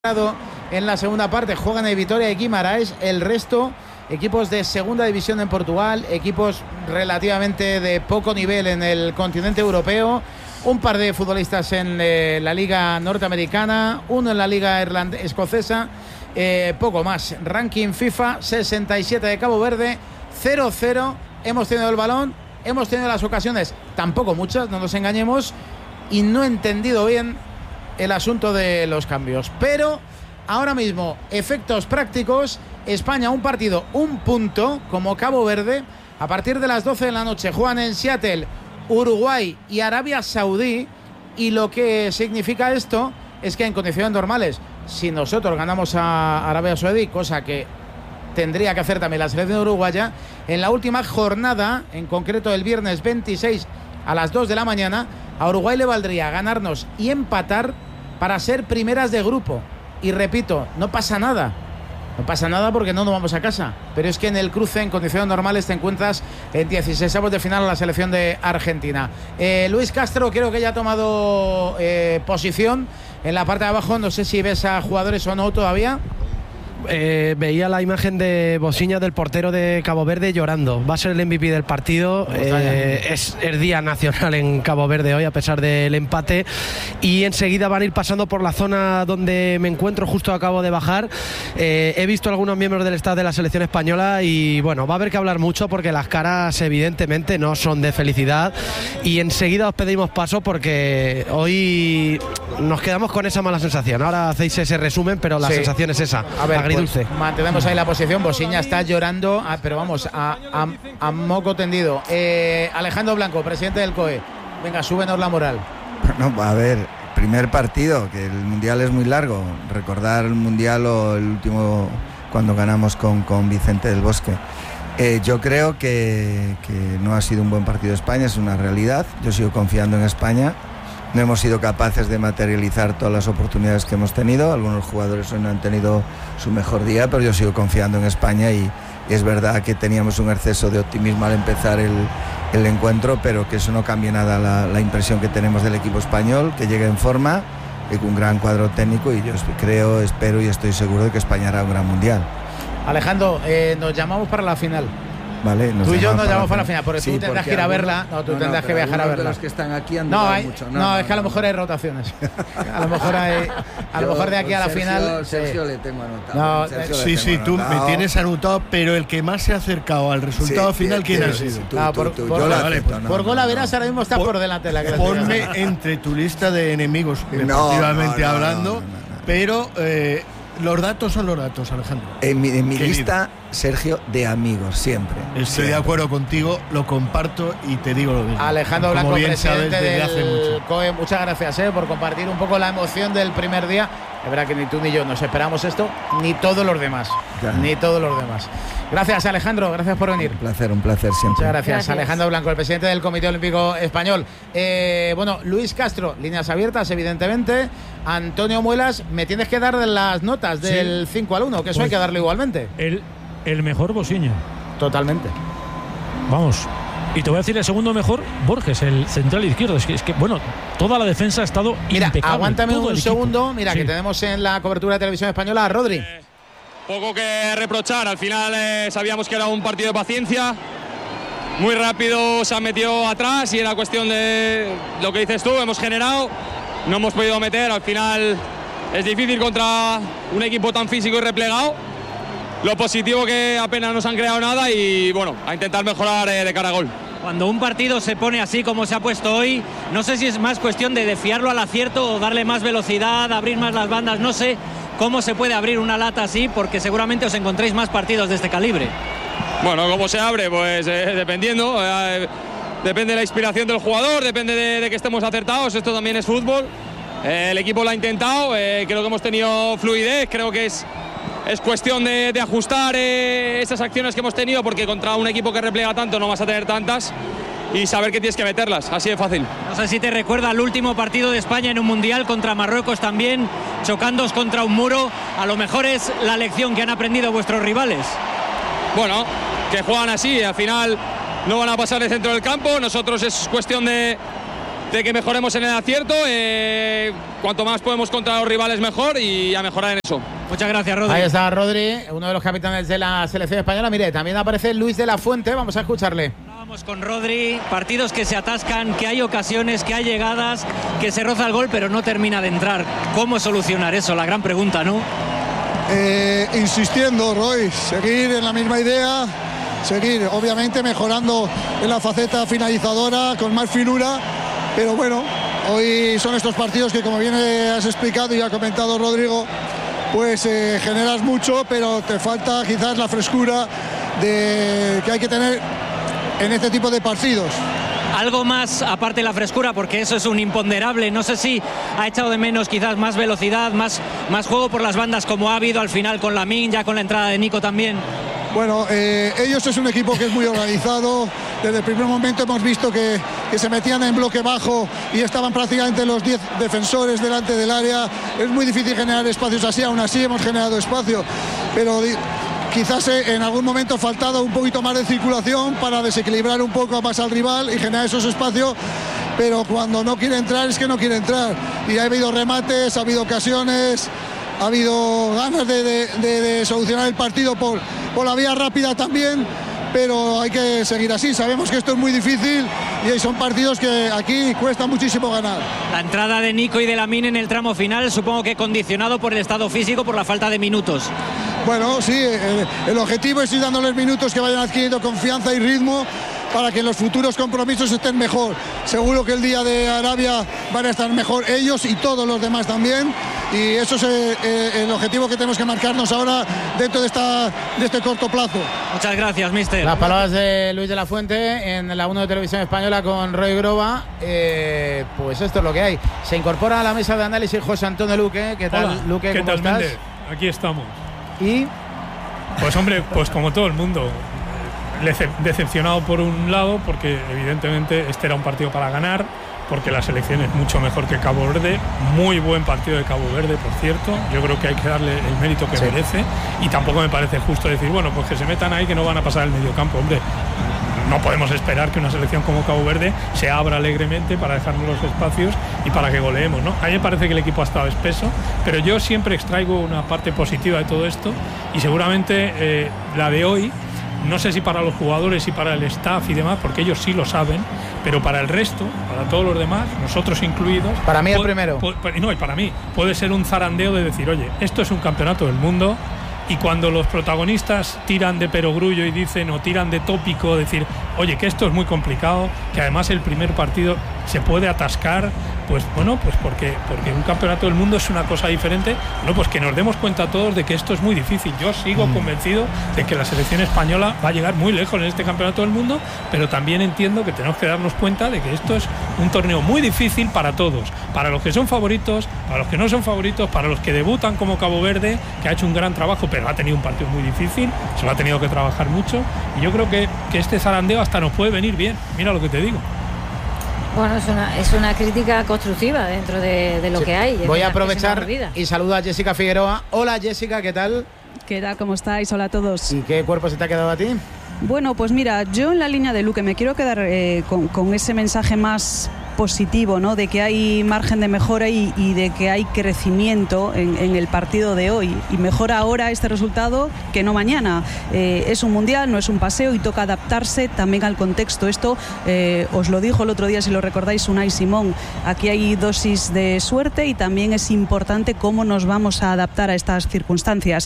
En la segunda parte juegan el Vitoria y Guimarães, el resto equipos de segunda división en Portugal, equipos relativamente de poco nivel en el continente europeo, un par de futbolistas en la liga norteamericana, uno en la liga escocesa, poco más. Ranking FIFA 67 de Cabo Verde, 0-0, hemos tenido el balón, hemos tenido las ocasiones, tampoco muchas, no nos engañemos, y no he entendido bien el asunto de los cambios, pero ahora mismo efectos prácticos: España un partido, un punto, como Cabo Verde. A partir de las 12 de la noche juegan en Seattle Uruguay y Arabia Saudí, y lo que significa esto es que en condiciones normales, si nosotros ganamos a Arabia Saudí, cosa que tendría que hacer también la selección uruguaya, en la última jornada, en concreto el viernes 26 a las 2 de la mañana, a Uruguay le valdría ganarnos y empatar para ser primeras de grupo. Y repito, no pasa nada. No pasa nada porque no nos vamos a casa. Pero es que en el cruce, en condiciones normales, te encuentras en 16avos de final a la selección de Argentina. Luis Castro creo que ya ha tomado posición en la parte de abajo. No sé si ves a jugadores o no todavía. Veía la imagen de Bosiña, del portero de Cabo Verde, llorando. Va a ser el MVP del partido. Es el día nacional en Cabo Verde hoy, a pesar del empate, y enseguida van a ir pasando por la zona donde me encuentro, justo acabo de bajar. He visto a algunos miembros del staff de la selección española y bueno, va a haber que hablar mucho porque las caras evidentemente no son de felicidad, y enseguida os pedimos paso porque hoy nos quedamos con esa mala sensación. Ahora hacéis ese resumen, pero la sensación es esa. A ver, Dulce. Pues mantenemos ahí la posición. Bosiña está llorando, pero vamos, a moco tendido. Alejandro Blanco, presidente del COE. Venga, súbenos la moral. Bueno, a ver, primer partido, que el Mundial es muy largo. Recordar el Mundial o el último cuando ganamos con Vicente del Bosque. Yo creo que no ha sido un buen partido de España, es una realidad. Yo sigo confiando en España. No hemos sido capaces de materializar todas las oportunidades que hemos tenido. Algunos jugadores hoy no han tenido su mejor día, pero yo sigo confiando en España, y es verdad que teníamos un exceso de optimismo al empezar el encuentro, pero que eso no cambia nada la impresión que tenemos del equipo español, que llega en forma, con un gran cuadro técnico, y yo creo, espero y estoy seguro de que España hará un gran mundial. Alejandro, nos llamamos para la final. Vale, tú y yo nos llamamos para la final, porque tú tendrás que ir a verla. No, tú tendrás que viajar a verla. De los que están aquí han mucho. No, es que a lo mejor hay rotaciones. A lo mejor de aquí a la final. Sergio le tengo anotado. Sí, tú me tienes anotado, pero el que más se ha acercado al resultado final, ¿quién ha sido? Por gol a verás, ahora mismo está por delante de la clase. Ponme entre tu lista de enemigos, deportivamente hablando, pero los datos son los datos, Alejandro. En mi lista, Sergio, de amigos, siempre. Estoy de acuerdo contigo, lo comparto y te digo lo mismo. Alejandro Blanco, presidente del COE, muchas gracias por compartir un poco la emoción del primer día. Es verdad que ni tú ni yo nos esperamos esto, ni todos los demás. Ya. Ni todos los demás. Gracias, Alejandro, gracias por venir. Un placer siempre. Muchas gracias. Alejandro Blanco, el presidente del Comité Olímpico Español. Bueno, Luis Castro, líneas abiertas, evidentemente. Antonio Muelas, me tienes que dar las notas del 5 al 1, que eso pues hay que darle igualmente. El mejor Bosiña. Totalmente. Vamos. Y te voy a decir el segundo mejor, Borges, el central izquierdo. Es que bueno, toda la defensa ha estado impecable. Aguántame un segundo. Mira, que tenemos en la cobertura de Televisión Española a Rodri. Poco que reprochar. Al final sabíamos que era un partido de paciencia. Muy rápido se han metido atrás y era cuestión de lo que dices tú. Hemos generado, no hemos podido meter. Al final es difícil contra un equipo tan físico y replegado. Lo positivo que apenas nos han creado nada y bueno, a intentar mejorar de cara a gol. Cuando un partido se pone así como se ha puesto hoy, no sé si es más cuestión de fiarlo al acierto o darle más velocidad, abrir más las bandas, no sé cómo se puede abrir una lata así, porque seguramente os encontréis más partidos de este calibre. Bueno, ¿cómo se abre? Pues dependiendo, depende de la inspiración del jugador, depende de que estemos acertados, esto también es fútbol. El equipo lo ha intentado, creo que hemos tenido fluidez, creo que es cuestión de ajustar esas acciones que hemos tenido, porque contra un equipo que replega tanto no vas a tener tantas, y saber que tienes que meterlas, así de fácil. No sé si te recuerda el último partido de España en un Mundial contra Marruecos también, chocándoos contra un muro. A lo mejor es la lección que han aprendido vuestros rivales. Bueno, que juegan así, al final no van a pasar de centro del campo, nosotros es cuestión de que mejoremos en el acierto. cuanto más podemos contra los rivales mejor y a mejorar en eso. Muchas gracias, Rodri. Ahí está Rodri, uno de los capitanes de la selección española. Mire, también aparece Luis de la Fuente, vamos a escucharle. Vamos con Rodri, partidos que se atascan, que hay ocasiones, que hay llegadas, que se roza el gol pero no termina de entrar. ¿Cómo solucionar eso? La gran pregunta, ¿no? Insistiendo, Roy, seguir en la misma idea, seguir obviamente mejorando en la faceta finalizadora con más finura, pero bueno, hoy son estos partidos que, como bien has explicado y ha comentado Rodrigo, pues generas mucho, pero te falta quizás la frescura que hay que tener en este tipo de partidos. Algo más aparte de la frescura, porque eso es un imponderable. No sé si ha echado de menos quizás más velocidad, más juego por las bandas, como ha habido al final con Lamine, ya con la entrada de Nico también. Bueno, ellos es un equipo que es muy organizado. Desde el primer momento hemos visto que se metían en bloque bajo y estaban prácticamente los 10 defensores delante del área. Es muy difícil generar espacios así, aún así hemos generado espacio, pero quizás en algún momento ha faltado un poquito más de circulación para desequilibrar un poco más al rival y generar esos espacios, pero cuando no quiere entrar es que no quiere entrar. Y ha habido remates, ha habido ocasiones, ha habido ganas de solucionar el partido por la vía rápida también, pero hay que seguir así. Sabemos que esto es muy difícil y son partidos que aquí cuesta muchísimo ganar. La entrada de Nico y de Lamine en el tramo final, supongo que condicionado por el estado físico, por la falta de minutos. Bueno, sí, el objetivo es ir dándoles minutos que vayan adquiriendo confianza y ritmo para que en los futuros compromisos estén mejor. Seguro que el día de Arabia van a estar mejor ellos y todos los demás también, y eso es el objetivo que tenemos que marcarnos ahora dentro de este corto plazo. Muchas gracias, mister. Las palabras de Luis de la Fuente en la 1 de Televisión Española con Roy Groba. Pues esto es lo que hay. Se incorpora a la mesa de análisis José Antonio Luque. ¿Qué tal, Hola, Luque? ¿Qué ¿Cómo tal, estás? Méndez? Aquí estamos. Y pues hombre, pues como todo el mundo, decepcionado por un lado, porque evidentemente este era un partido para ganar, porque la selección es mucho mejor que Cabo Verde. Muy buen partido de Cabo Verde, por cierto. Yo creo que hay que darle el mérito que merece, y tampoco me parece justo decir, bueno, pues que se metan ahí, que no van a pasar el mediocampo. Hombre, no podemos esperar que una selección como Cabo Verde se abra alegremente para dejarnos los espacios y para que goleemos, ¿no? A mí me parece que el equipo ha estado espeso, pero yo siempre extraigo una parte positiva de todo esto, y seguramente la de hoy, no sé si para los jugadores y para el staff y demás, porque ellos sí lo saben, pero para el resto, para todos los demás, nosotros incluidos, para mí el primero. No, y para mí puede ser un zarandeo de decir, oye, esto es un campeonato del mundo. Y cuando los protagonistas tiran de perogrullo y dicen, o tiran de tópico, decir, oye, que esto es muy complicado, que además el primer partido se puede atascar, pues bueno, pues porque un campeonato del mundo es una cosa diferente. No, pues que nos demos cuenta todos de que esto es muy difícil. Yo sigo convencido de que la selección española va a llegar muy lejos en este campeonato del mundo, pero también entiendo que tenemos que darnos cuenta de que esto es un torneo muy difícil para todos, para los que son favoritos, para los que no son favoritos, para los que debutan como Cabo Verde, que ha hecho un gran trabajo, pero ha tenido un partido muy difícil, se lo ha tenido que trabajar mucho, y yo creo que este zarandeo hasta nos puede venir bien. Mira lo que te digo. Bueno, es una crítica constructiva dentro de lo que hay. Voy a aprovechar y saludo a Jessica Figueroa. Hola, Jessica, ¿qué tal? ¿Qué tal? ¿Cómo estáis? Hola a todos. ¿Y qué cuerpo se te ha quedado a ti? Bueno, pues mira, yo en la línea de Luque me quiero quedar con ese mensaje más positivo, ¿no? De que hay margen de mejora y de que hay crecimiento en el partido de hoy, y mejor ahora este resultado que no mañana. Es un mundial, no es un paseo, y toca adaptarse también al contexto. Esto os lo dijo el otro día, si lo recordáis, Unai Simón. Aquí hay dosis de suerte, y también es importante cómo nos vamos a adaptar a estas circunstancias.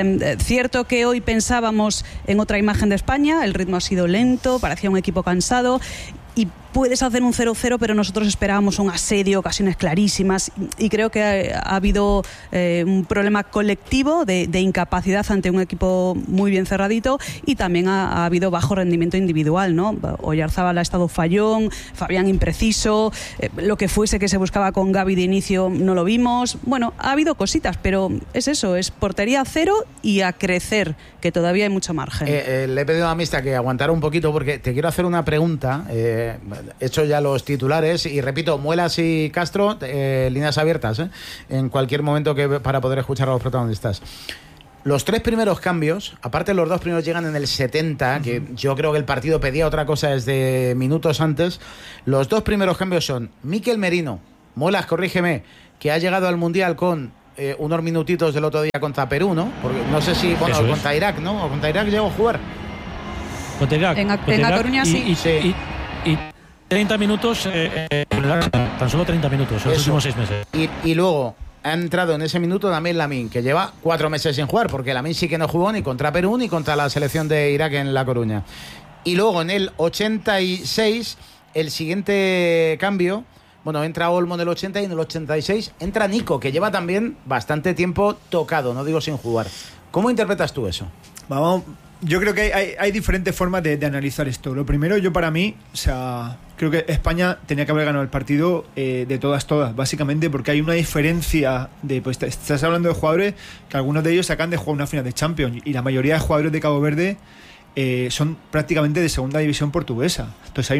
Cierto que hoy pensábamos en otra imagen de España, el ritmo ha sido lento, parecía un equipo cansado, y puedes hacer un 0-0, pero nosotros esperábamos un asedio, ocasiones clarísimas, y creo que ha habido un problema colectivo de incapacidad ante un equipo muy bien cerradito, y también ha habido bajo rendimiento individual, ¿no? Oyarzábal ha estado fallón, Fabián impreciso, lo que fuese que se buscaba con Gavi de inicio no lo vimos. Bueno, ha habido cositas, pero es eso, es portería cero y a crecer, que todavía hay mucho margen. Le he pedido a Mista que aguantara un poquito, porque te quiero hacer una pregunta. He hecho ya los titulares y repito, Muelas y Castro, líneas abiertas, en cualquier momento para poder escuchar a los protagonistas. Los tres primeros cambios, aparte los dos primeros llegan en el 70, que yo creo que el partido pedía otra cosa desde minutos antes. Los dos primeros cambios son Mikel Merino, Muelas, corrígeme, que ha llegado al Mundial con unos minutitos del otro día contra Perú, ¿no? Porque no sé si, bueno, contra Irak, ¿no? O contra Irak llegó a jugar. Contra Irak. En La Coruña sí. Y 30 minutos, tan solo 30 minutos, en los últimos 6 meses. Y luego ha entrado en ese minuto también Lamine, que lleva 4 meses sin jugar, porque Lamine sí que no jugó ni contra Perú ni contra la selección de Irak en La Coruña. Y luego en el 86, el siguiente cambio, bueno, entra Olmo en el 80 y en el 86 entra Nico, que lleva también bastante tiempo tocado, no digo sin jugar. ¿Cómo interpretas tú eso? Vamos, yo creo que hay diferentes formas de analizar esto. Lo primero, yo para mí, o sea, creo que España tenía que haber ganado el partido de todas, básicamente porque hay una diferencia de, pues estás hablando de jugadores que algunos de ellos sacan de jugar una final de Champions y la mayoría de jugadores de Cabo Verde son prácticamente de segunda división portuguesa. Entonces hay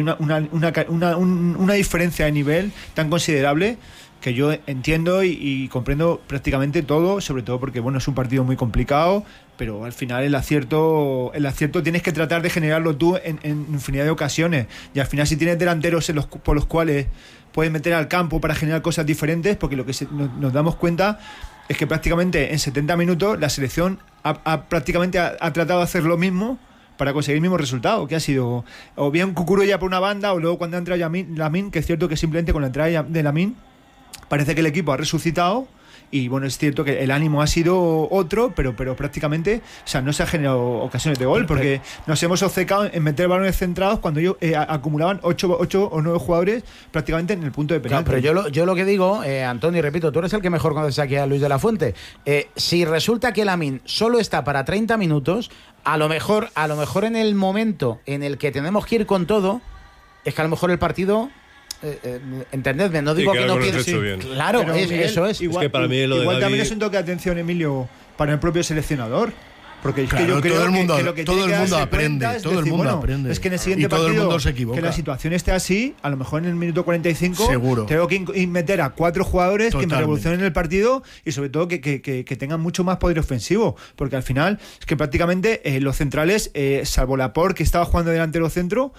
una diferencia de nivel tan considerable que yo entiendo y comprendo prácticamente todo, sobre todo porque bueno, es un partido muy complicado, pero al final el acierto tienes que tratar de generarlo tú en infinidad de ocasiones, y al final si tienes delanteros por los cuales puedes meter al campo para generar cosas diferentes, porque lo que nos damos cuenta es que prácticamente en 70 minutos la selección prácticamente ha tratado de hacer lo mismo para conseguir el mismo resultado, que ha sido o bien Cucurella por una banda, o luego cuando entra Lamine, que es cierto que simplemente con la entrada de Lamine parece que el equipo ha resucitado. Y bueno, es cierto que el ánimo ha sido otro, pero prácticamente, o sea, no se han generado ocasiones de gol, porque nos hemos obcecado en meter balones centrados cuando ellos acumulaban 8 o 9 jugadores prácticamente en el punto de penalti. Claro, pero yo lo que digo, Antonio, y repito, tú eres el que mejor conoces aquí a Luis de la Fuente. Si resulta que Lamine solo está para 30 minutos, a lo mejor en el momento en el que tenemos que ir con todo, es que a lo mejor el partido... entendedme, no digo que no piense. Claro, eso es. Igual, es que para mí lo de igual David... también es un toque de atención, Emilio, para el propio seleccionador. Porque es claro, que yo creo todo el mundo, que lo que todo tiene el que mundo darse aprende, cuenta es todo el decir, mundo bueno, aprende. es que en el siguiente y todo partido el mundo se equivoca. que la situación esté así, a lo mejor en el minuto 45 seguro tengo que meter a 4 jugadores totalmente, que me revolucionen el partido y sobre todo que tengan mucho más poder ofensivo, porque al final es que prácticamente los centrales, salvo Laporte que estaba jugando delantero centro,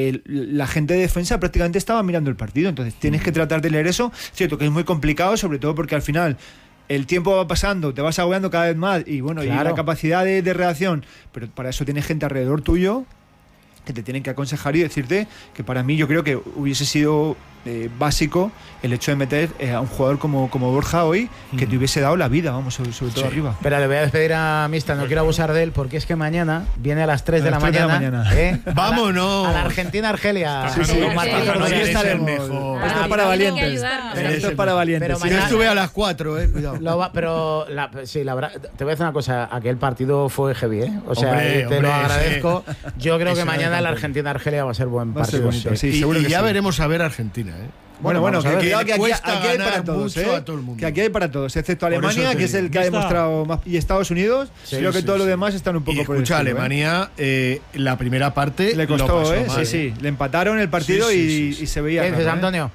la gente de defensa prácticamente estaba mirando el partido, entonces tienes que tratar de leer eso. Cierto que es muy complicado, sobre todo porque al final el tiempo va pasando, te vas agobiando cada vez más y bueno, claro, y la capacidad de reacción, pero para eso tienes gente alrededor tuyo que te tienen que aconsejar y decirte que para mí yo creo que hubiese sido básico el hecho de meter a un jugador como Borja hoy, que te hubiese dado la vida, vamos, sobre todo arriba. Pero le voy a despedir a Mista, no quiero abusar de él, porque es que mañana viene a las 3 de la mañana. ¡Vámonos! A la Argentina-Argelia. Sí, estaremos. Esto es para valientes. Esto es para valientes. Yo estuve a las 4, cuidado. Pero sí, la verdad, te voy a decir una cosa, aquel partido fue heavy, O sea, hombre, lo agradezco. Yo creo que mañana la Argentina-Argelia va a ser buen partido. Y ya veremos a ver Argentina, Bueno, que aquí hay para todos, que aquí hay para todos, excepto Alemania, que es el que ha demostrado más, y Estados Unidos. Creo que todos los demás están un poco por el estilo. Alemania, la primera parte le costó, mal, sí, le empataron el partido y se veía. ¿Qué dices, Antonio?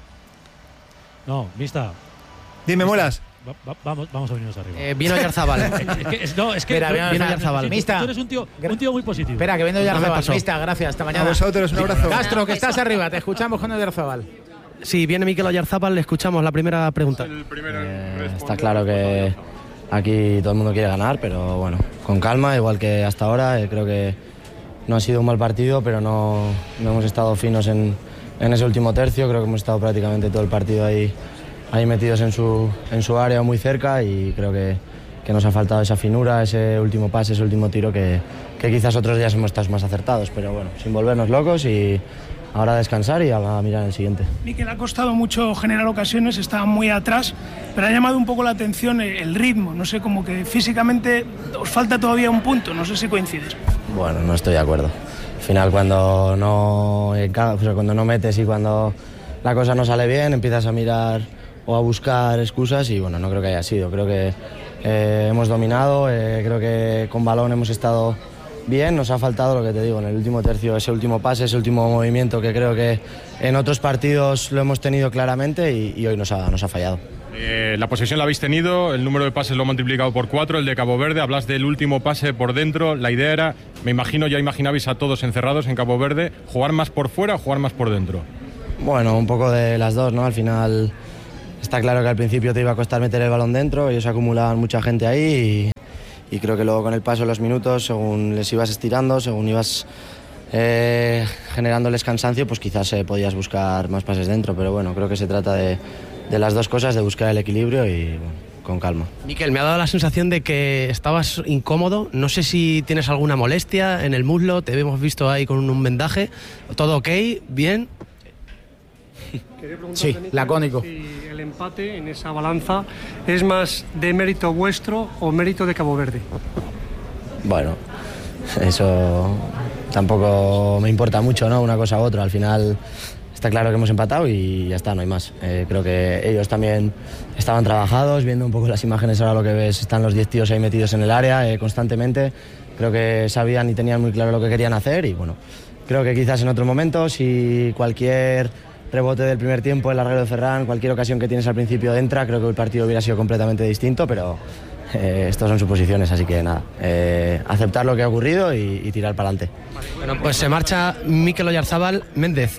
No, Mista. Dime, Molas. Vamos a venirnos arriba. Vino Yarzábal. es que viene Yarzábal. Mista. Tú eres un tío muy positivo. Espera, que viene Yarzábal. Mista, gracias. Hasta mañana. A vosotros, un abrazo. Castro, que estás arriba. Te escuchamos con Yarzábal. Sí, viene Mikel Oyarzábal, le escuchamos la primera pregunta. Está claro que aquí todo el mundo quiere ganar, pero bueno, con calma, igual que hasta ahora. Creo que no ha sido un mal partido, pero no hemos estado finos en ese último tercio. Creo que hemos estado prácticamente todo el partido ahí metidos en su área muy cerca, y creo que nos ha faltado esa finura, ese último pase, ese último tiro que quizás otros días hemos estado más acertados, pero bueno, sin volvernos locos y ahora a descansar y a mirar el siguiente. Mikel, ha costado mucho generar ocasiones, está muy atrás, pero ha llamado un poco la atención el ritmo. No sé, como que físicamente os falta todavía un punto, no sé si coincides. Bueno, no estoy de acuerdo. Al final, cuando no metes y cuando la cosa no sale bien, empiezas a mirar o a buscar excusas y bueno, no creo que haya sido. Creo que hemos dominado, creo que con balón hemos estado bien, nos ha faltado lo que te digo, en el último tercio, ese último pase, ese último movimiento que creo que en otros partidos lo hemos tenido claramente y hoy nos ha fallado. La posesión la habéis tenido, el número de pases lo he multiplicado por 4, el de Cabo Verde, hablas del último pase por dentro, la idea era, ya imaginabais a todos encerrados en Cabo Verde, ¿jugar más por fuera o jugar más por dentro? Bueno, un poco de las dos, ¿no? Al final está claro que al principio te iba a costar meter el balón dentro, ellos acumulaban mucha gente ahí y creo que luego con el paso de los minutos, según les ibas estirando, según ibas generándoles cansancio, pues quizás podías buscar más pases dentro, pero bueno, creo que se trata de las dos cosas, de buscar el equilibrio y bueno, con calma. Miquel, me ha dado la sensación de que estabas incómodo, no sé si tienes alguna molestia en el muslo, te hemos visto ahí con un vendaje, ¿todo ok? ¿Bien? Sí, lacónico. Si el empate en esa balanza es más de mérito vuestro o mérito de Cabo Verde. Bueno, eso tampoco me importa mucho, ¿no? Una cosa u otra. Al final está claro que hemos empatado y ya está, no hay más. Creo que ellos también estaban trabajados, viendo un poco las imágenes, ahora lo que ves, están los 10 tíos ahí metidos en el área constantemente. Creo que sabían y tenían muy claro lo que querían hacer y bueno, creo que quizás en otro momento, si cualquier rebote del primer tiempo, el larguero de Ferran, cualquier ocasión que tienes al principio entra, creo que el partido hubiera sido completamente distinto, pero estas son suposiciones, así que nada, aceptar lo que ha ocurrido y tirar para adelante. Bueno, pues se marcha Mikel Oyarzábal. Méndez,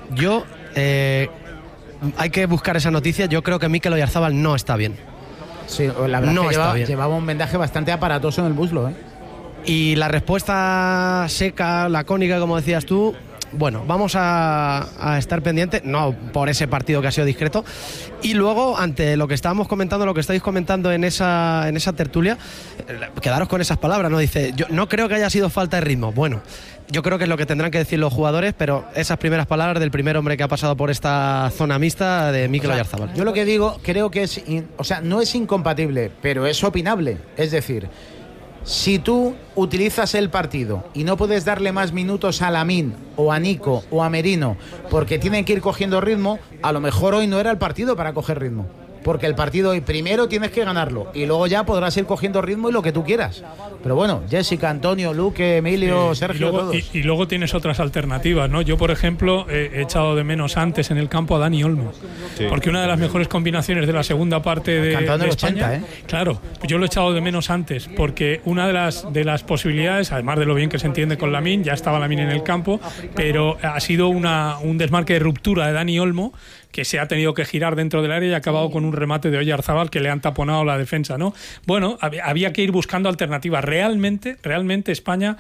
hay que buscar esa noticia, yo creo que Mikel Oyarzábal no está bien. Sí, la verdad no es que llevaba un vendaje bastante aparatoso en el muslo, ¿eh? Y la respuesta seca, lacónica, como decías tú, bueno, vamos a estar pendientes, no por ese partido que ha sido discreto. Y luego, ante lo que estábamos comentando, lo que estáis comentando en esa tertulia, quedaros con esas palabras, ¿no? Dice, yo no creo que haya sido falta de ritmo. Bueno, yo creo que es lo que tendrán que decir los jugadores, pero esas primeras palabras del primer hombre que ha pasado por esta zona mixta de Mikel Oyarzábal. Yo lo que digo, creo que no es incompatible, pero es opinable. Es decir, si tú utilizas el partido y no puedes darle más minutos a Lamine o a Nico o a Merino porque tienen que ir cogiendo ritmo, a lo mejor hoy no era el partido para coger ritmo. Porque el partido hoy primero tienes que ganarlo y luego ya podrás ir cogiendo ritmo y lo que tú quieras. Pero bueno, Jessica, Antonio, Luque, Emilio, Sergio, todos. Y luego tienes otras alternativas, ¿no? Yo, por ejemplo, he echado de menos antes en el campo a Dani Olmo. Sí. Porque una de las mejores combinaciones de la segunda parte de España, 80, claro, yo lo he echado de menos antes, porque una de las posibilidades, además de lo bien que se entiende con Lamine, ya estaba Lamine en el campo, pero ha sido un desmarque de ruptura de Dani Olmo, que se ha tenido que girar dentro del área y ha acabado con un remate de Oyarzábal que le han taponado la defensa, ¿no? Bueno, había que ir buscando alternativas. Realmente España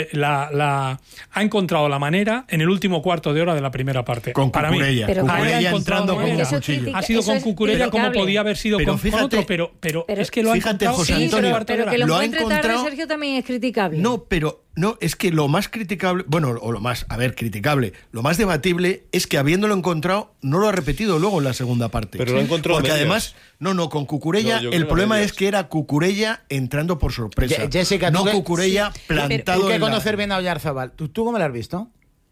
ha encontrado la manera en el último cuarto de hora de la primera parte. Con Cucurella. Cucurella entrando con un cuchillo. Ha sido con Cucurella como podía haber sido con otro, pero es que lo ha encontrado. José Antonio, pero que lo encuentre tarde, Sergio, también es criticable. No, es que lo más criticable, criticable, lo más debatible es que habiéndolo encontrado, no lo ha repetido luego en la segunda parte. Pero lo encontró. Porque además, con Cucurella, el problema es que era Cucurella entrando por sorpresa. Jessica, no Cucurella plantado. Tú que conocer bien a Oyarzábal, ¿tú cómo lo has visto?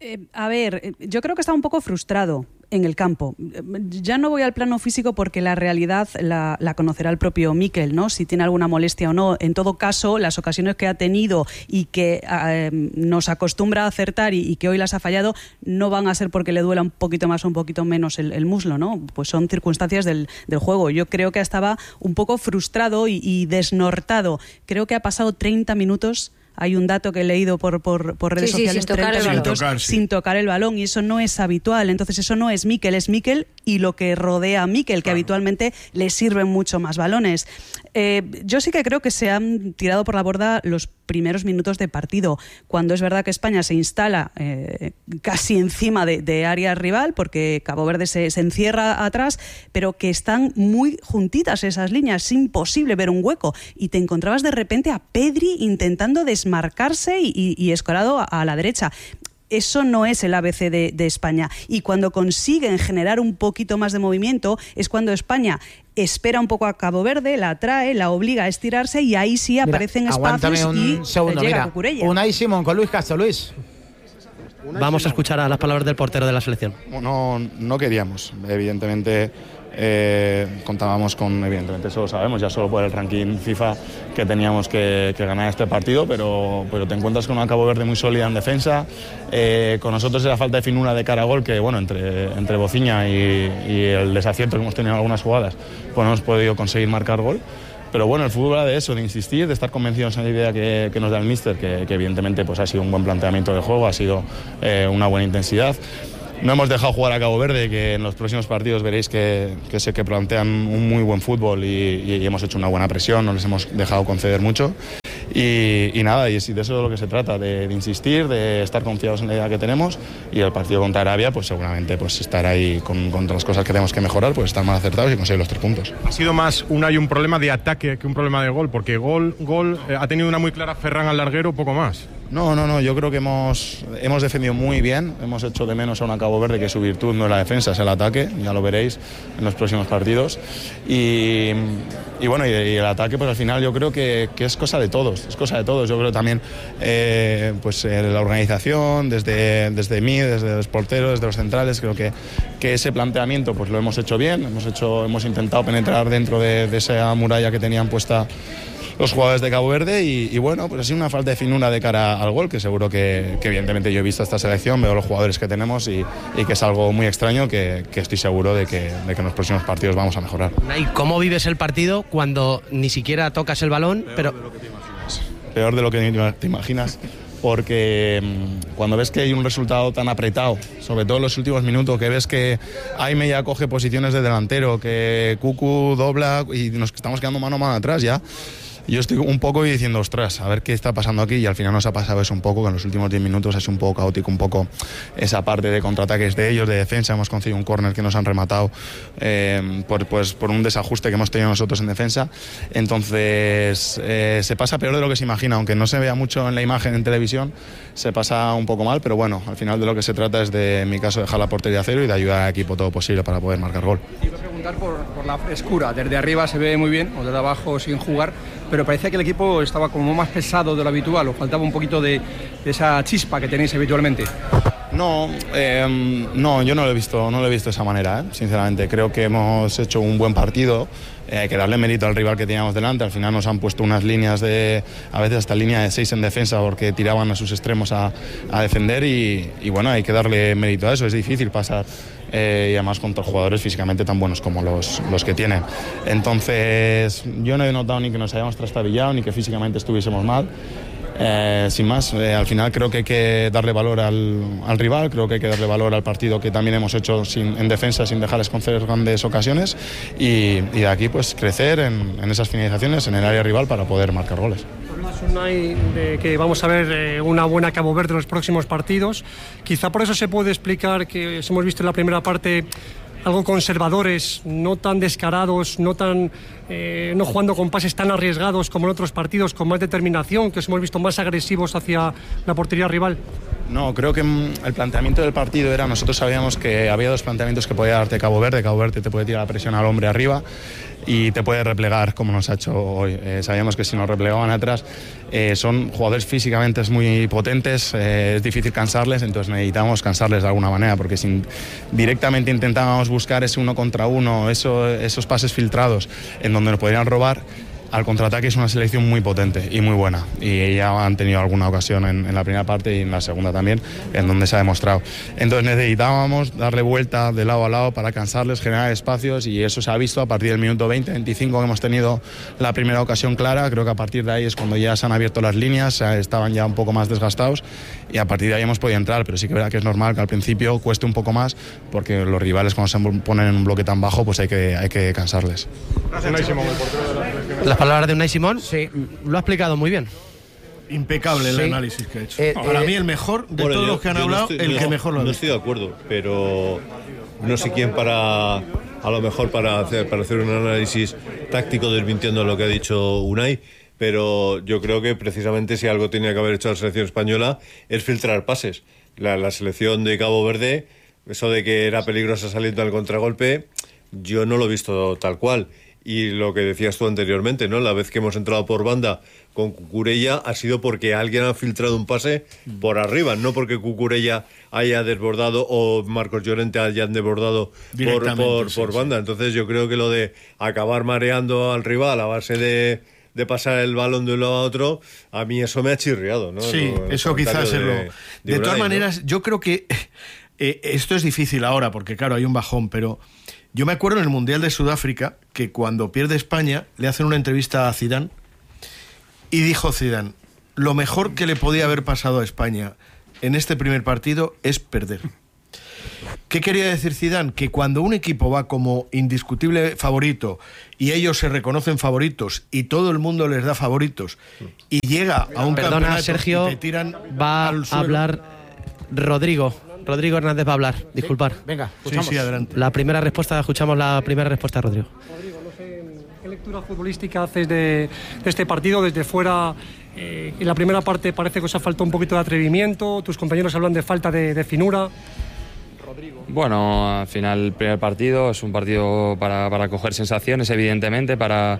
Yo creo que está un poco frustrado en el campo. Ya no voy al plano físico porque la realidad la conocerá el propio Mikel, ¿no? Si tiene alguna molestia o no. En todo caso, las ocasiones que ha tenido y que nos acostumbra a acertar y que hoy las ha fallado, no van a ser porque le duela un poquito más o un poquito menos el muslo, ¿no? Pues son circunstancias del juego. Yo creo que estaba un poco frustrado y desnortado. Creo que ha pasado 30 minutos. Hay un dato que he leído por redes sociales, 30 minutos sin tocar el balón, y eso no es habitual. Entonces eso no es Mikel, es Mikel y lo que rodea a Mikel, que habitualmente le sirven mucho más balones. Yo sí que creo que se han tirado por la borda los primeros minutos de partido, cuando es verdad que España se instala casi encima de área rival, porque Cabo Verde se encierra atrás, pero que están muy juntitas esas líneas, es imposible ver un hueco, y te encontrabas de repente a Pedri intentando desmarcarse y escorado a la derecha. Eso no es el ABC de España. Y cuando consiguen generar un poquito más de movimiento es cuando España espera un poco a Cabo Verde, la atrae, la obliga a estirarse, y ahí sí aparecen espacios y llega Cucurella. Unai Simón con Luis Castro. Luis. Vamos a escuchar a las palabras del portero de la selección. No queríamos, evidentemente. Contábamos con, evidentemente eso lo sabemos, ya solo por el ranking FIFA, que teníamos que ganar este partido, pero te encuentras con una Cabo Verde muy sólida en defensa, con nosotros esa falta de finura de cara a gol, que bueno, entre Bociña y el desacierto que hemos tenido en algunas jugadas, pues no hemos podido conseguir marcar gol. Pero bueno, el fútbol va de eso, de insistir, de estar convencidos en la idea que nos da el míster, que evidentemente pues ha sido un buen planteamiento de juego, ha sido una buena intensidad. no hemos dejado jugar a Cabo Verde, que en los próximos partidos veréis que sé que plantean un muy buen fútbol y hemos hecho una buena presión, no les hemos dejado conceder mucho. Y nada, y de eso es de lo que se trata, de insistir, de estar confiados en la idea que tenemos, y el partido contra Arabia pues seguramente pues estar ahí con las cosas que tenemos que mejorar, pues estar más acertados y conseguir los 3 puntos. Ha sido más un problema de ataque que un problema de gol, porque gol ha tenido una muy clara Ferran al larguero, poco más. No, yo creo que hemos defendido muy bien, hemos hecho de menos a una Cabo Verde que su virtud no es la defensa, es el ataque, ya lo veréis en los próximos partidos. Y bueno, y el ataque pues al final yo creo que es cosa de todos, yo creo también pues la organización, desde mí, desde los porteros, desde los centrales, creo que ese planteamiento pues lo hemos hecho bien, hemos intentado penetrar dentro de esa muralla que tenían puesta los jugadores de Cabo Verde y bueno, pues ha sido una falta de finura de cara al gol, que seguro que evidentemente yo he visto esta selección, veo los jugadores que tenemos y que es algo muy extraño que estoy seguro de que en los próximos partidos vamos a mejorar. ¿Y cómo vives el partido cuando ni siquiera tocas el balón? Peor de lo que te imaginas. Porque cuando ves que hay un resultado tan apretado, sobre todo en los últimos minutos, que ves que Aime ya coge posiciones de delantero, que Cucu dobla y nos estamos quedando mano a mano atrás ya, yo estoy un poco diciendo, ostras, a ver qué está pasando aquí, y al final nos ha pasado eso un poco, que en los últimos 10 minutos ha sido un poco caótico, un poco esa parte de contraataques de ellos, de defensa, hemos conseguido un córner que nos han rematado por un desajuste que hemos tenido nosotros en defensa, entonces se pasa peor de lo que se imagina, aunque no se vea mucho en la imagen en televisión, se pasa un poco mal, pero bueno, al final de lo que se trata es de, en mi caso, dejar la portería a cero y de ayudar al equipo todo posible para poder marcar gol. Iba a preguntar por la frescura, desde arriba se ve muy bien, o desde abajo sin jugar, pero parecía que el equipo estaba como más pesado de lo habitual, o faltaba un poquito de esa chispa que tenéis habitualmente. No, yo no lo he visto de esa manera, sinceramente. Creo que hemos hecho un buen partido. Hay que darle mérito al rival que teníamos delante. Al final nos han puesto unas líneas a veces hasta línea de 6 en defensa, porque tiraban a sus extremos a defender y bueno, hay que darle mérito a eso. Es difícil pasar y además contra jugadores físicamente tan buenos como los que tienen. Entonces yo no he notado ni que nos hayamos trastabillado ni que físicamente estuviésemos mal. Sin más, al final creo que hay que darle valor al rival, creo que hay que darle valor al partido que también hemos hecho en defensa sin dejarles conceder grandes ocasiones y de aquí pues crecer en esas finalizaciones en el área rival para poder marcar goles. Unai, de que vamos a ver una buena Cabo Verde en los próximos partidos, quizá por eso se puede explicar que hemos visto en la primera parte algo conservadores, no tan descarados, no jugando con pases tan arriesgados como en otros partidos, con más determinación, que os hemos visto más agresivos hacia la portería rival. No, creo que el planteamiento del partido era, nosotros sabíamos que había 2 planteamientos que podía darte Cabo Verde. Cabo Verde te puede tirar la presión al hombre arriba y te puede replegar como nos ha hecho hoy. Sabíamos que si nos replegaban atrás son jugadores físicamente muy potentes, es difícil cansarles, entonces necesitamos cansarles de alguna manera, porque si directamente intentábamos buscar ese 1 contra 1, esos pases filtrados en donde nos podrían robar, al contraataque es una selección muy potente y muy buena, y ya han tenido alguna ocasión en la primera parte y en la segunda también, en donde se ha demostrado. Entonces necesitábamos darle vuelta de lado a lado para cansarles, generar espacios, y eso se ha visto a partir del minuto 20-25 que hemos tenido la primera ocasión clara. Creo que a partir de ahí es cuando ya se han abierto las líneas, estaban ya un poco más desgastados y a partir de ahí hemos podido entrar, pero sí que es verdad que es normal que al principio cueste un poco más, porque los rivales cuando se ponen en un bloque tan bajo pues hay que cansarles. Las palabras de Unai Simón, sí, lo ha explicado muy bien. Impecable el análisis que ha hecho. Para mí el mejor de todos los que han hablado, el que mejor lo ha hecho. No estoy de acuerdo, pero no sé quién a lo mejor para hacer un análisis táctico desmintiendo lo que ha dicho Unai, pero yo creo que precisamente si algo tenía que haber hecho la selección española es filtrar pases. La selección de Cabo Verde, eso de que era peligrosa saliendo al contragolpe, yo no lo he visto tal cual. Y lo que decías tú anteriormente, ¿no? La vez que hemos entrado por banda con Cucurella ha sido porque alguien ha filtrado un pase por arriba, no porque Cucurella haya desbordado o Marcos Llorente hayan desbordado por banda. Entonces yo creo que lo de acabar mareando al rival a base de pasar el balón de un lado a otro, a mí eso me ha chirriado, ¿no? Sí, eso quizás es lo... De todas maneras, ¿no? Yo creo que esto es difícil ahora porque claro, hay un bajón, pero... Yo me acuerdo en el Mundial de Sudáfrica que cuando pierde España le hacen una entrevista a Zidane y dijo Zidane, lo mejor que le podía haber pasado a España en este primer partido es perder. ¿Qué quería decir Zidane? Que cuando un equipo va como indiscutible favorito y ellos se reconocen favoritos y todo el mundo les da favoritos y llega a un campeonato Sergio, y te tiran va a hablar Rodrigo Hernández va a hablar, disculpar. Venga, escuchamos. Sí, adelante. Escuchamos la primera respuesta de Rodrigo. Rodrigo, no sé, ¿qué lectura futbolística haces de este partido desde fuera? En la primera parte parece que os ha faltado un poquito de atrevimiento, tus compañeros hablan de falta de finura. Bueno, al final el primer partido es un partido para coger sensaciones, evidentemente, para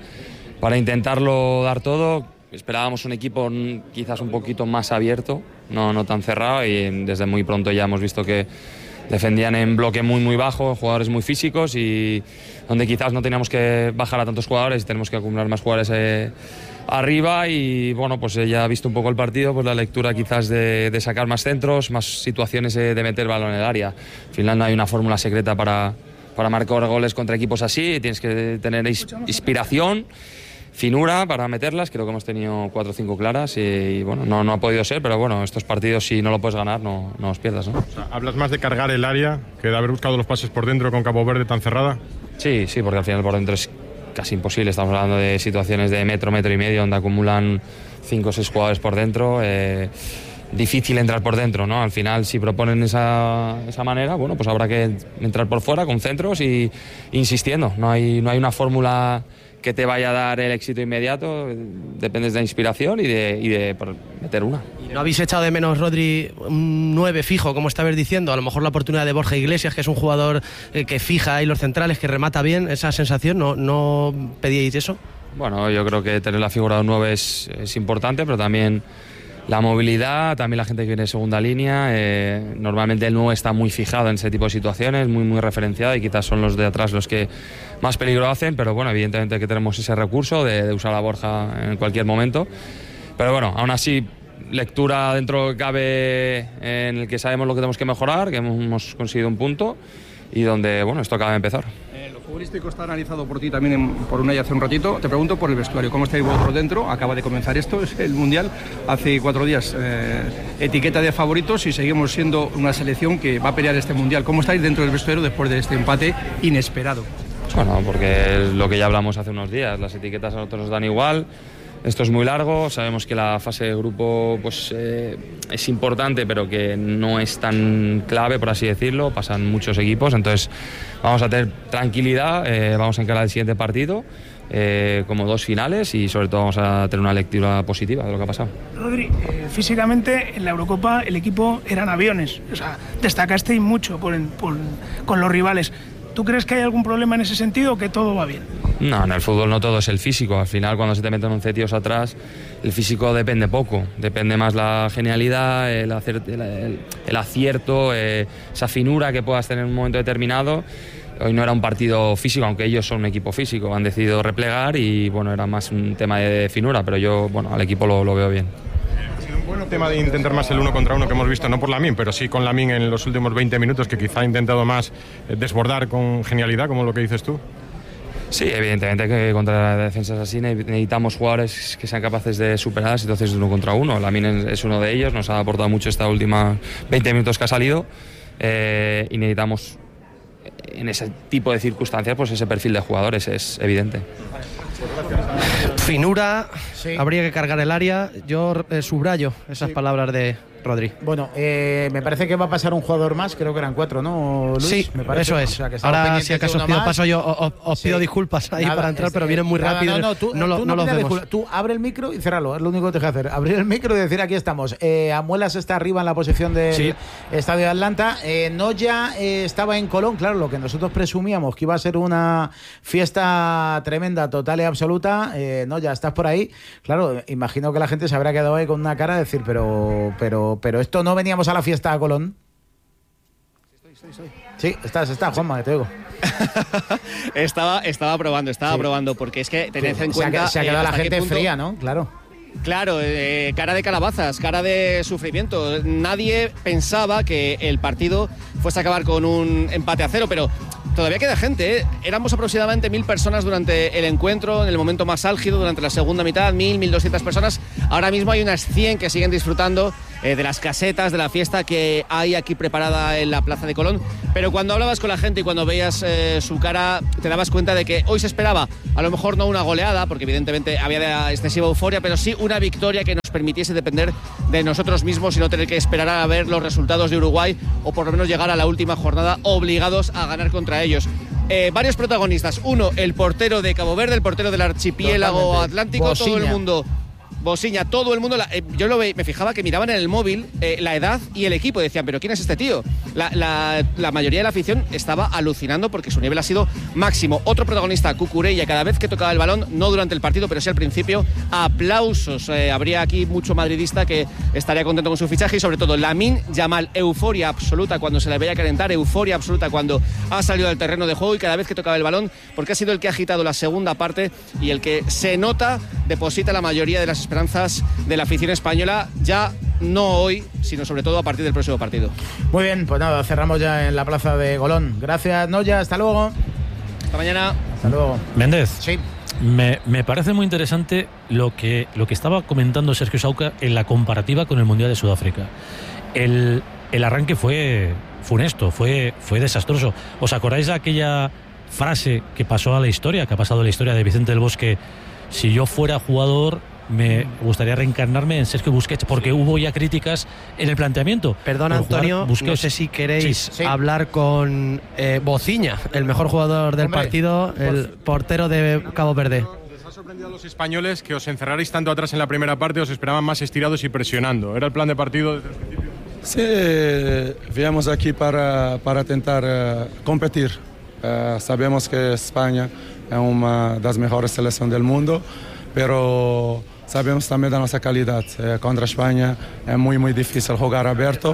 intentarlo dar todo. Esperábamos un equipo quizás un poquito más abierto, no tan cerrado, y desde muy pronto ya hemos visto que defendían en bloque muy bajo, jugadores muy físicos, y donde quizás no teníamos que bajar a tantos jugadores y tenemos que acumular más jugadores arriba. Y bueno, pues ya ha visto un poco el partido, pues la lectura quizás de sacar más centros, más situaciones de meter balón en el área. Al final no hay una fórmula secreta para marcar goles contra equipos así, tienes que tener inspiración, finura para meterlas. Creo que hemos tenido 4 o 5 claras y bueno, no ha podido ser, pero bueno, estos partidos si no lo puedes ganar no los pierdas, ¿no? O sea, ¿hablas más de cargar el área que de haber buscado los pases por dentro con Cabo Verde tan cerrada? Sí, porque al final por dentro es casi imposible. Estamos hablando de situaciones de metro y medio donde acumulan 5 o 6 jugadores por dentro. Difícil entrar por dentro, ¿no? Al final, si proponen esa manera, bueno, pues habrá que entrar por fuera con centros y insistiendo. No hay una fórmula que te vaya a dar el éxito inmediato. Dependes de la inspiración y de meter una. ¿No habéis echado de menos, Rodri, un 9 fijo, como estabas diciendo? A lo mejor la oportunidad de Borja Iglesias, que es un jugador que fija ahí los centrales, que remata bien, esa sensación, ¿no pedíais eso? Bueno, yo creo que tener la figura de un 9 es importante, pero también la movilidad, también la gente que viene de segunda línea. Normalmente el 9 está muy fijado en ese tipo de situaciones, muy referenciado, y quizás son los de atrás los que más peligro hacen, pero bueno, evidentemente que tenemos ese recurso de usar a Borja en cualquier momento. Pero bueno, aún así, lectura dentro que cabe, en el que sabemos lo que tenemos que mejorar, que hemos conseguido un punto y donde, bueno, esto acaba de empezar. Lo futbolístico está analizado por ti también por Unai hace un ratito. Te pregunto por el vestuario, ¿cómo estáis vosotros dentro? Acaba de comenzar esto, es el Mundial. Hace 4 días, etiqueta de favoritos, y seguimos siendo una selección que va a pelear este Mundial. ¿Cómo estáis dentro del vestuario después de este empate inesperado? Bueno, porque es lo que ya hablamos hace unos días, las etiquetas a nosotros nos dan igual. Esto es muy largo, sabemos que la fase de grupo pues, es importante, pero que no es tan clave, por así decirlo. Pasan muchos equipos, entonces vamos a tener tranquilidad, vamos a encarar el siguiente partido como 2 finales, y sobre todo vamos a tener una lectura positiva de lo que ha pasado. Rodri, físicamente en la Eurocopa el equipo eran aviones, o sea, destacasteis mucho con los rivales. ¿Tú crees que hay algún problema en ese sentido o que todo va bien? No, en el fútbol no todo es el físico. Al final, cuando se te meten 11 tíos atrás, el físico depende poco. Depende más la genialidad, el acierto, esa finura que puedas tener en un momento determinado. Hoy no era un partido físico, aunque ellos son un equipo físico. Han decidido replegar y bueno, era más un tema de finura, pero yo al equipo lo veo bien. Bueno, tema de intentar más el 1 contra 1 que hemos visto, no por Lamine, pero sí con Lamine en los últimos 20 minutos, que quizá ha intentado más desbordar con genialidad, como lo que dices tú. Sí, evidentemente que contra defensas así necesitamos jugadores que sean capaces de superar las situaciones de 1 contra 1. Lamine es uno de ellos, nos ha aportado mucho esta última 20 minutos que ha salido, y necesitamos en ese tipo de circunstancias pues ese perfil de jugadores, es evidente. Finura, sí. Habría que cargar el área. Yo subrayo esas palabras de Rodri. Bueno, me parece que va a pasar un jugador más, creo que eran 4, ¿no, Luis? Sí, me parece. eso es. O sea, ahora, si acaso os pido paso, yo os pido disculpas ahí para entrar, pero vienen muy rápido. Tú no los vemos. Tú abre el micro y cérralo, es lo único que te que hacer. Abrir el micro y decir aquí estamos. Amuelas está arriba en la posición del Estadio de Atlanta. Noya estaba en Colón, claro, lo que nosotros presumíamos que iba a ser una fiesta tremenda, total y absoluta. Noya, estás por ahí. Claro, imagino que la gente se habrá quedado ahí con una cara de decir, pero esto no veníamos a la fiesta a Colón. Sí, estás, Juanma, que te oigo. estaba probando, porque es que tened en cuenta... Se ha quedado la gente fría, ¿no? Claro, cara de calabazas, cara de sufrimiento. Nadie pensaba que el partido fuese a acabar con un empate a 0, pero todavía queda gente, ¿eh? Éramos aproximadamente 1000 personas durante el encuentro, en el momento más álgido, durante la segunda mitad, 1000, 1200 personas. Ahora mismo hay unas 100 que siguen disfrutando de las casetas, de la fiesta que hay aquí preparada en la Plaza de Colón. Pero cuando hablabas con la gente y cuando veías su cara, te dabas cuenta de que hoy se esperaba, a lo mejor no una goleada, porque evidentemente había excesiva euforia, pero sí una victoria que nos permitiese depender de nosotros mismos y no tener que esperar a ver los resultados de Uruguay, o por lo menos llegar a la última jornada obligados a ganar contra ellos. Varios protagonistas. Uno, el portero de Cabo Verde, el portero del archipiélago atlántico. Bosiña. Todo el mundo, Bosiña, todo el mundo. Yo me fijaba que miraban en el móvil la edad y el equipo. Decían, ¿pero quién es este tío? La mayoría de la afición estaba alucinando porque su nivel ha sido máximo. Otro protagonista, Cucurella, cada vez que tocaba el balón, no durante el partido, pero sí al principio, aplausos. Habría aquí mucho madridista que estaría contento con su fichaje y sobre todo Lamine Yamal, euforia absoluta cuando se le veía calentar, euforia absoluta cuando ha salido del terreno de juego y cada vez que tocaba el balón, porque ha sido el que ha agitado la segunda parte y el que se nota deposita la mayoría de las esperanzas de la afición española, ya no hoy, sino sobre todo a partir del próximo partido. Muy bien, pues nada, cerramos ya en la Plaza de Colón. Gracias, Noya, hasta luego. Hasta mañana. Hasta luego. Méndez. Sí. Me parece muy interesante lo que estaba comentando Sergio Sauca en la comparativa con el Mundial de Sudáfrica. El arranque fue funesto, fue desastroso. ¿Os acordáis de aquella frase que pasó a la historia, que ha pasado a la historia de Vicente del Bosque? Si yo fuera jugador, me gustaría reencarnarme en Sergio Busquets, porque hubo ya críticas en el planteamiento. Perdón, Antonio, no sé si queréis hablar con Bociña, el mejor jugador del partido, el portero de Cabo Verde. ¿Les ha sorprendido a los españoles que os encerrarais tanto atrás en la primera parte? ¿Os esperaban más estirados y presionando? ¿Era el plan de partido desde el principio? Sí, viemos aquí para intentar competir. Sabemos que España es una de las mejores selecciones del mundo, pero sabemos también de nuestra calidad. Contra España es muy difícil jugar abierto.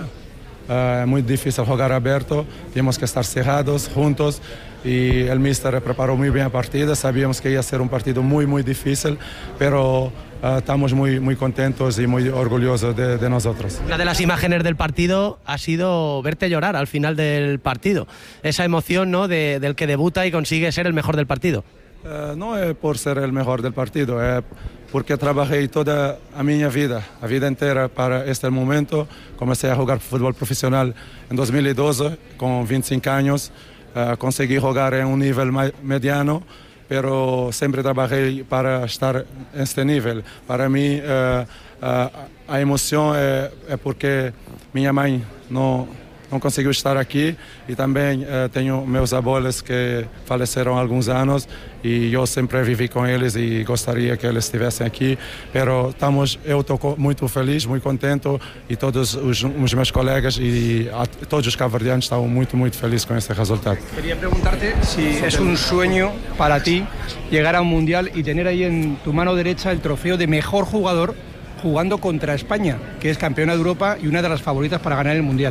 Tenemos que estar cerrados, juntos, y el míster preparó muy bien la partida. Sabíamos que iba a ser un partido muy difícil, pero estamos muy contentos y muy orgullosos de nosotros. Una de las imágenes del partido ha sido verte llorar al final del partido. Esa emoción, ¿no?, del que debuta y consigue ser el mejor del partido. No es por ser el mejor del partido, es porque trabajé toda mi vida, la vida entera para este momento. Comencé a jugar fútbol profesional en 2012 con 25 años. Conseguí jugar en un nivel mediano, pero siempre trabajé para estar en este nivel. Para mí, la emoción es porque mi mamá no conseguiu estar aqui, e também tenho meus abuelos que faleceram há alguns anos e eu sempre vivi com eles e gostaria que eles estivessem aqui, pero eu estou muito feliz, muito contente, e todos os meus colegas e todos os cabo-verdianos estão muito felizes com este resultado. Quería preguntarte si es un sueño para ti llegar a un mundial y tener ahí en tu mano derecha el trofeo de mejor jugador jugando contra España, que es campeona de Europa y una de las favoritas para ganar el mundial.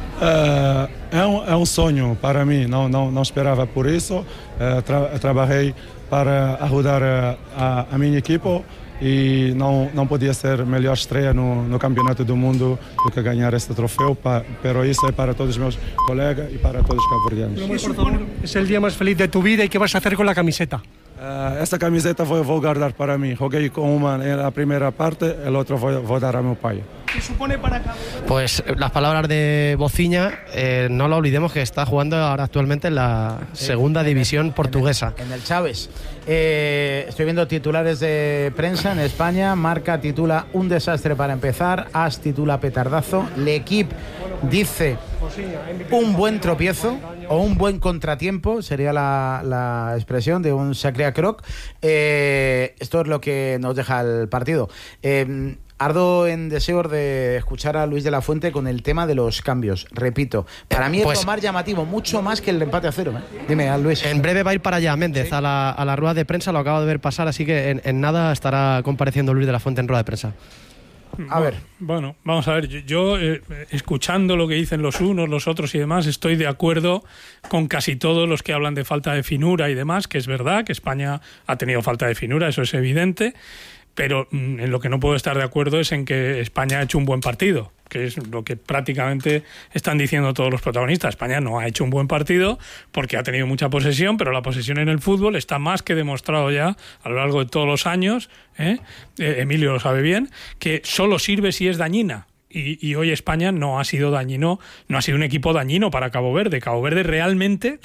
É sonho para mim, não esperava por isso. Trabalhei para ajudar a minha equipe e não podia ser melhor estreia no Campeonato do Mundo do que ganhar este troféu, pero isso é para todos os meus colegas e para todos os cabo-verdianos. Es el día más feliz de tu vida, y ¿qué vas a hacer con la camiseta? Esta camiseta vou guardar para mim. Joguei com uma na primeira parte, el outro vou dar a meu pai. ¿Qué supone para Cabo Verde? Pues las palabras de Bociña, no lo olvidemos que está jugando ahora actualmente en la segunda división portuguesa. En el Chávez. Estoy viendo titulares de prensa en España. Marca titula un desastre para empezar. AS titula petardazo. L'Equipe dice un buen tropiezo o un buen contratiempo, sería la expresión de un sacré croc. Esto es lo que nos deja el partido. Ardo en deseos de escuchar a Luis de la Fuente con el tema de los cambios. Repito, para mí es lo más llamativo, mucho más que el empate a 0. Dime, Luis. En breve va a ir para allá Méndez, ¿sí? a la rueda de prensa, lo acabo de ver pasar, así que en nada estará compareciendo Luis de la Fuente en rueda de prensa. A ver. Bueno, vamos a ver. Yo escuchando lo que dicen los unos, los otros y demás, estoy de acuerdo con casi todos los que hablan de falta de finura y demás, que es verdad que España ha tenido falta de finura, eso es evidente. Pero en lo que no puedo estar de acuerdo es en que España ha hecho un buen partido, que es lo que prácticamente están diciendo todos los protagonistas. España no ha hecho un buen partido porque ha tenido mucha posesión, pero la posesión en el fútbol está más que demostrado ya a lo largo de todos los años, Emilio lo sabe bien, que solo sirve si es dañina. y hoy España no ha sido dañino, no ha sido un equipo dañino para Cabo Verde. Cabo Verde realmente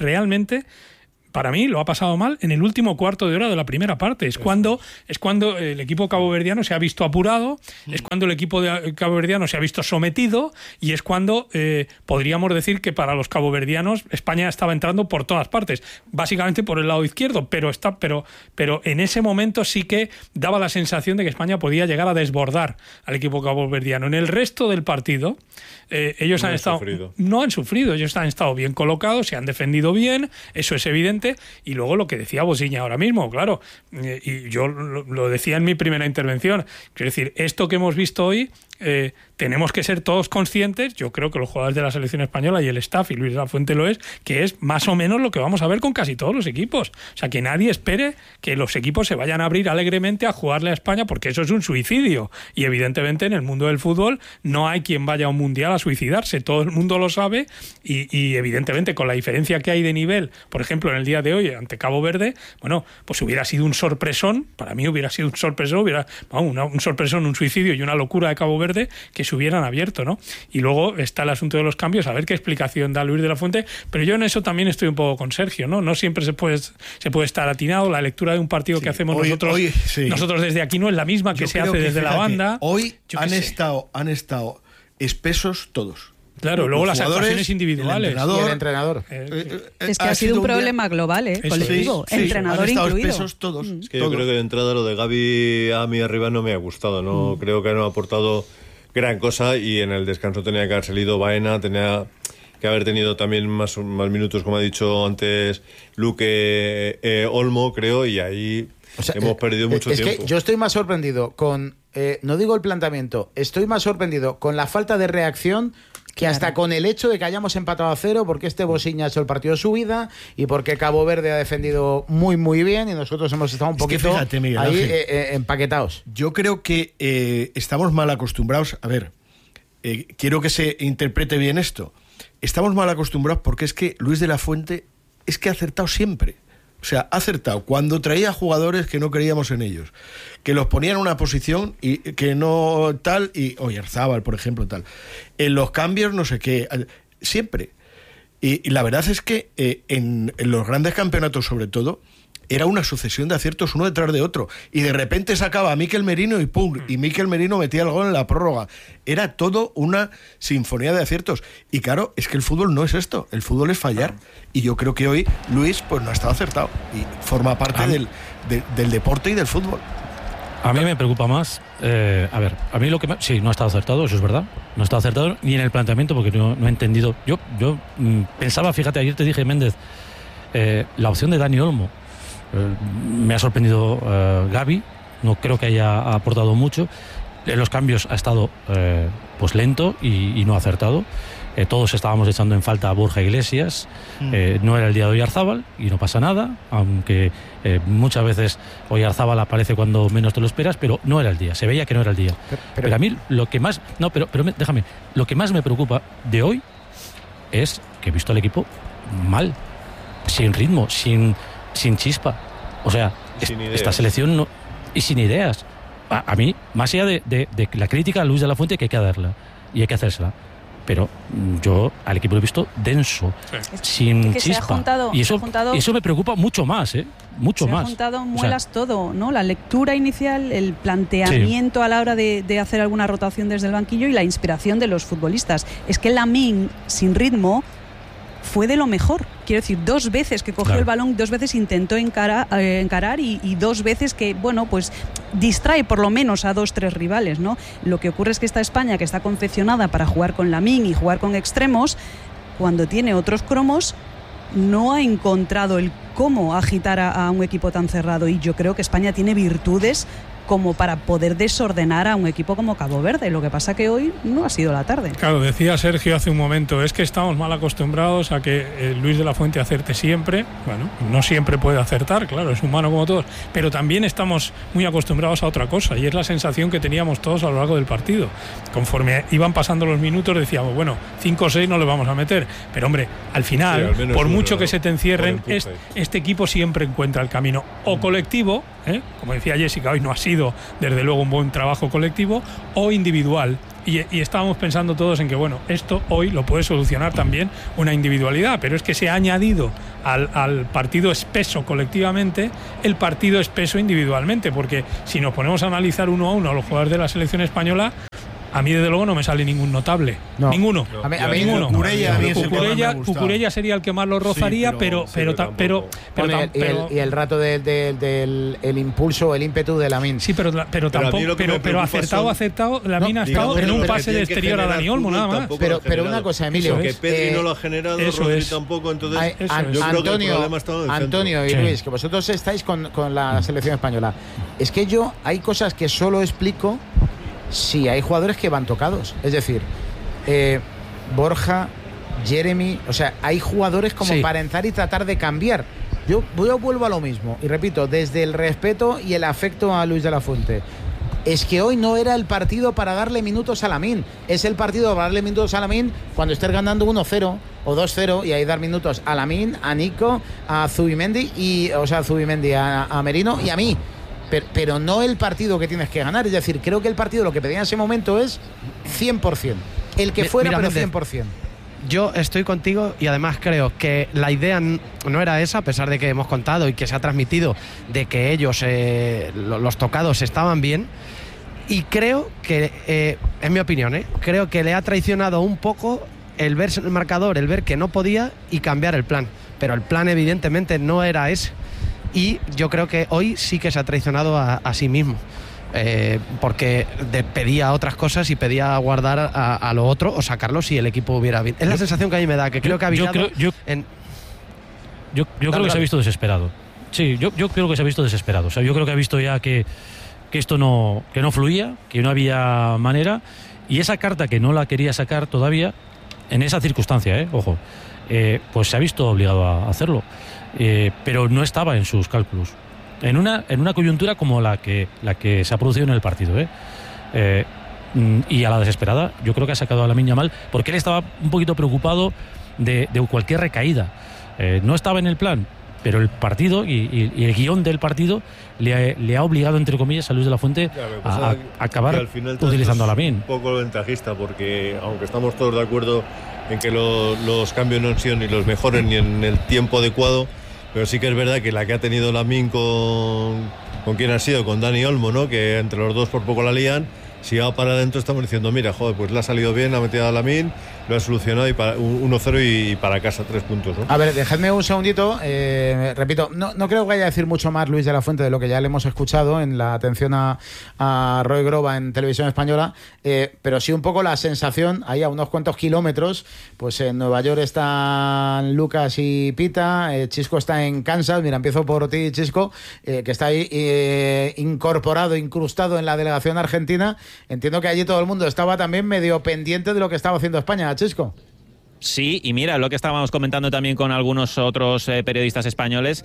para mí lo ha pasado mal en el último cuarto de hora de la primera parte. Es cuando el equipo caboverdiano se ha visto apurado, es cuando el equipo caboverdiano se ha visto sometido, y es cuando podríamos decir que para los caboverdianos España estaba entrando por todas partes, básicamente por el lado izquierdo, pero en ese momento sí que daba la sensación de que España podía llegar a desbordar al equipo caboverdiano. En el resto del partido ellos no han sufrido, ellos han estado bien colocados, se han defendido bien, eso es evidente. Y luego lo que decía Bosiña ahora mismo, claro, y yo lo decía en mi primera intervención, quiero decir, esto que hemos visto hoy, tenemos que ser todos conscientes, yo creo que los jugadores de la selección española y el staff, y Luis de la Fuente lo es, que es más o menos lo que vamos a ver con casi todos los equipos. O sea, que nadie espere que los equipos se vayan a abrir alegremente a jugarle a España, porque eso es un suicidio. Y evidentemente en el mundo del fútbol no hay quien vaya a un mundial a suicidarse, todo el mundo lo sabe, y evidentemente con la diferencia que hay de nivel, por ejemplo, en el día de hoy ante Cabo Verde, bueno, pues hubiera sido un sorpresón, para mí hubiera sido un sorpresón, un sorpresón, un suicidio y una locura de Cabo Verde que se hubieran abierto, ¿no? Y luego está el asunto de los cambios, a ver qué explicación da Luis de la Fuente, pero yo en eso también estoy un poco con Sergio, ¿no? No siempre se puede estar atinado, la lectura de un partido que hacemos nosotros desde aquí no es la misma que se hace desde la banda. Hoy han estado espesos todos. Claro, luego las actuaciones individuales. El entrenador. Es que ha sido un problema global, colectivo. Entrenador han estado incluido. Espesos todos. Es que yo creo que de entrada lo de Gavi a mí arriba no me ha gustado. No creo que no ha aportado gran cosa, y en el descanso tenía que haber salido Baena, tenía que haber tenido también más minutos, como ha dicho antes Luque, Olmo, creo, y ahí hemos perdido mucho tiempo. Es que yo estoy más sorprendido con, no digo el planteamiento, estoy más sorprendido con la falta de reacción que hasta con el hecho de que hayamos empatado a 0, porque este Bosiña ha hecho el partido de su vida y porque Cabo Verde ha defendido muy muy bien y nosotros hemos estado un poquito ahí empaquetados. Yo creo que estamos mal acostumbrados. A ver, quiero que se interprete bien esto. Estamos mal acostumbrados porque es que Luis de la Fuente es que ha acertado siempre. O sea, ha acertado cuando traía jugadores que no creíamos en ellos, que los ponía en una posición y que no tal, y Oyarzábal, por ejemplo, tal. En los cambios, no sé qué, siempre. Y la verdad es que en los grandes campeonatos, sobre todo, era una sucesión de aciertos uno detrás de otro. Y de repente sacaba a Mikel Merino y ¡pum! Y Mikel Merino metía el gol en la prórroga. Era todo una sinfonía de aciertos. Y claro, es que el fútbol no es esto. El fútbol es fallar. Y yo creo que hoy Luis pues no ha estado acertado. Y forma parte del deporte y del fútbol. A mí me preocupa más. A ver, a mí lo que sí, no ha estado acertado, eso es verdad. No ha estado acertado ni en el planteamiento, porque no he entendido. Yo pensaba, fíjate, ayer te dije, Méndez, la opción de Dani Olmo. Me ha sorprendido Gavi, no creo que haya aportado mucho. En los cambios ha estado pues lento y no ha acertado. Todos estábamos echando en falta a Borja Iglesias. No era el día de Oyarzábal y no pasa nada, aunque muchas veces Oyarzábal aparece cuando menos te lo esperas, pero no era el día, se veía que no era el día. Pero a mí lo que más déjame, lo que más me preocupa de hoy es que he visto al equipo mal, sin ritmo, sin chispa. O sea, esta selección no, y sin ideas. A mí, más allá de la crítica a Luis de la Fuente, que hay que darla y hay que hacérsela, pero yo al equipo lo he visto denso, sin chispa, y eso me preocupa mucho más, mucho más. Se ha juntado muelas todo, ¿no? La lectura inicial, el planteamiento a la hora de hacer alguna rotación desde el banquillo y la inspiración de los futbolistas. Es que Lamine, sin ritmo, fue de lo mejor. Quiero decir, 2 veces que cogió el balón, 2 veces intentó encarar y 2 veces que, bueno, pues distrae por lo menos a 2-3 rivales, ¿no? Lo que ocurre es que esta España, que está confeccionada para jugar con Lamine y jugar con extremos, cuando tiene otros cromos, no ha encontrado el cómo agitar a un equipo tan cerrado, y yo creo que España tiene virtudes como para poder desordenar a un equipo como Cabo Verde. Lo que pasa que hoy no ha sido la tarde. Claro, decía Sergio hace un momento, es que estamos mal acostumbrados a que Luis de la Fuente acerte siempre. Bueno, no siempre puede acertar, claro, es humano como todos, pero también estamos muy acostumbrados a otra cosa, y es la sensación que teníamos todos a lo largo del partido. Conforme iban pasando los minutos decíamos, bueno, 5 o 6 no le vamos a meter, pero hombre, al final, sí, por mucho que se te encierren, este equipo siempre encuentra el camino, o colectivo, como decía Jessica, hoy no ha sido desde luego un buen trabajo colectivo, o individual. y estábamos pensando todos en que, bueno, esto hoy lo puede solucionar también una individualidad, pero es que se ha añadido al partido espeso colectivamente el partido espeso individualmente, porque si nos ponemos a analizar uno a uno a los jugadores de la selección española, a mí desde luego no me sale ningún notable. No. Ninguno. A mí ninguno. Cucurella sería el que más lo rozaría, pero y el rato del impulso, el ímpetu de Lamine. Sí, pero acertado, Lamine ha estado en un pase de exterior a Dani Olmo, nada más. Pero una cosa, Emilio, que Pedri no lo ha generado, Rodri tampoco, entonces yo creo que el problema está en el Antonio y Luis, que vosotros estáis con la selección española. Es que hay cosas que solo explico si hay jugadores que van tocados. Es decir, Borja, Jeremy, o sea, hay jugadores como para entrar y tratar de cambiar. Yo vuelvo a lo mismo y repito, desde el respeto y el afecto a Luis de la Fuente. Es que hoy no era el partido para darle minutos a Lamine. Es el partido para darle minutos a Lamine cuando estés ganando 1-0 o 2-0 y ahí dar minutos a Lamine, a Nico, a Zubimendi a Merino y a mí. Pero no el partido que tienes que ganar. Es decir, creo que el partido lo que pedía en ese momento es 100%. El que fuera, pero 100%. Yo estoy contigo y además creo que la idea no era esa, a pesar de que hemos contado y que se ha transmitido de que ellos, los tocados, estaban bien. Y creo que, en mi opinión, creo que le ha traicionado un poco el ver el marcador, el ver que no podía y cambiar el plan. Pero el plan evidentemente no era ese. Y yo creo que hoy sí que se ha traicionado a sí mismo, porque pedía otras cosas y pedía guardar a lo otro o sacarlo si el equipo hubiera bien. Es la sensación que a mí me da, que creo que ha virado. Yo creo que se ha visto desesperado. Sí, yo creo que se ha visto desesperado. O sea, yo creo que ha visto ya que esto no fluía, que no había manera, y esa carta que no la quería sacar todavía, en esa circunstancia, ojo, pues se ha visto obligado a hacerlo. Pero no estaba en sus cálculos en una coyuntura como la que se ha producido en el partido, y a la desesperada yo creo que ha sacado a Lamine Yamal porque él estaba un poquito preocupado de cualquier recaída. No estaba en el plan, pero el partido y el guión del partido le ha obligado, entre comillas, a Luis de la Fuente a acabar al final utilizando a Lamine. Un poco ventajista, porque aunque estamos todos de acuerdo en que los cambios no han sido ni los mejores ni en el tiempo adecuado, pero sí que es verdad que la que ha tenido Lamine con quien ha sido, con Dani Olmo, ¿no? Que entre los dos por poco la lían. Si va para adentro estamos diciendo, mira, joder, pues le ha salido bien, ha metido a Lamine, lo ha solucionado y 1-0 y para casa 3 puntos, ¿no? A ver, dejadme un segundito, repito, no creo que vaya a decir mucho más Luis de la Fuente de lo que ya le hemos escuchado en la atención a Roy Groba en Televisión Española, pero sí un poco la sensación, ahí a unos cuantos kilómetros, pues en Nueva York están Lucas y Pita, Chisco está en Kansas, mira, empiezo por ti, Chisco, que está ahí incrustado en la delegación argentina. Entiendo que allí todo el mundo estaba también medio pendiente de lo que estaba haciendo España, Chisco. Sí, y mira, lo que estábamos comentando también con algunos otros periodistas españoles,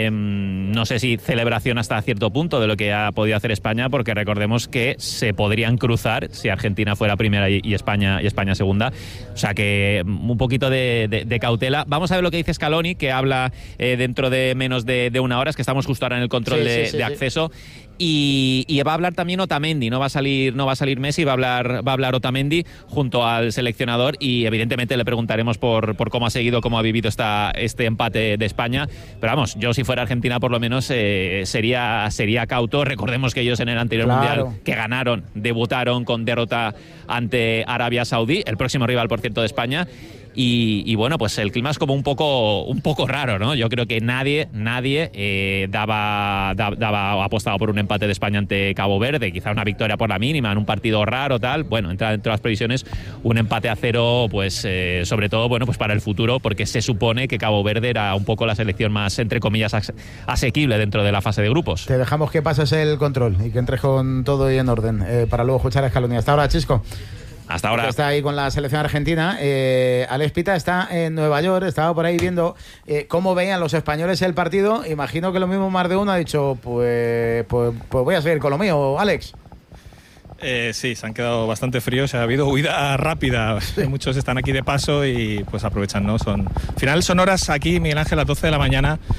no sé si celebración hasta cierto punto de lo que ha podido hacer España, porque recordemos que se podrían cruzar si Argentina fuera primera y España segunda, o sea que un poquito de cautela. Vamos a ver lo que dice Scaloni, que habla dentro de menos de una hora, es que estamos justo ahora en el control de acceso. Y va a hablar también Otamendi, no va a salir Messi, va a hablar Otamendi junto al seleccionador, y evidentemente le preguntaremos por cómo ha seguido, cómo ha vivido este empate de España. Pero vamos, yo si fuera Argentina por lo menos sería cauto. Recordemos que ellos en el anterior mundial que ganaron, debutaron con derrota ante Arabia Saudí, el próximo rival por cierto de España. Y bueno, pues el clima es como un poco raro, ¿no? Yo creo que nadie apostado por un empate de España ante Cabo Verde, quizá una victoria por la mínima en un partido raro, tal. Bueno, entra dentro de las previsiones un empate a 0, pues sobre todo, bueno, pues para el futuro, porque se supone que Cabo Verde era un poco la selección más, entre comillas, asequible dentro de la fase de grupos. Te dejamos que pases el control y que entres con todo y en orden, para luego escuchar a Scaloni. Hasta ahora, Chisco. Hasta ahora. Está ahí con la selección argentina. Alex Pita está en Nueva York, estaba por ahí viendo cómo veían los españoles el partido. Imagino que lo mismo más de uno ha dicho, pues voy a seguir con lo mío, Alex. Sí, se han quedado bastante fríos, ha habido huida rápida, muchos están aquí de paso y pues aprovechan, ¿no? Al final son horas aquí, Miguel Ángel, a las 12 de la mañana,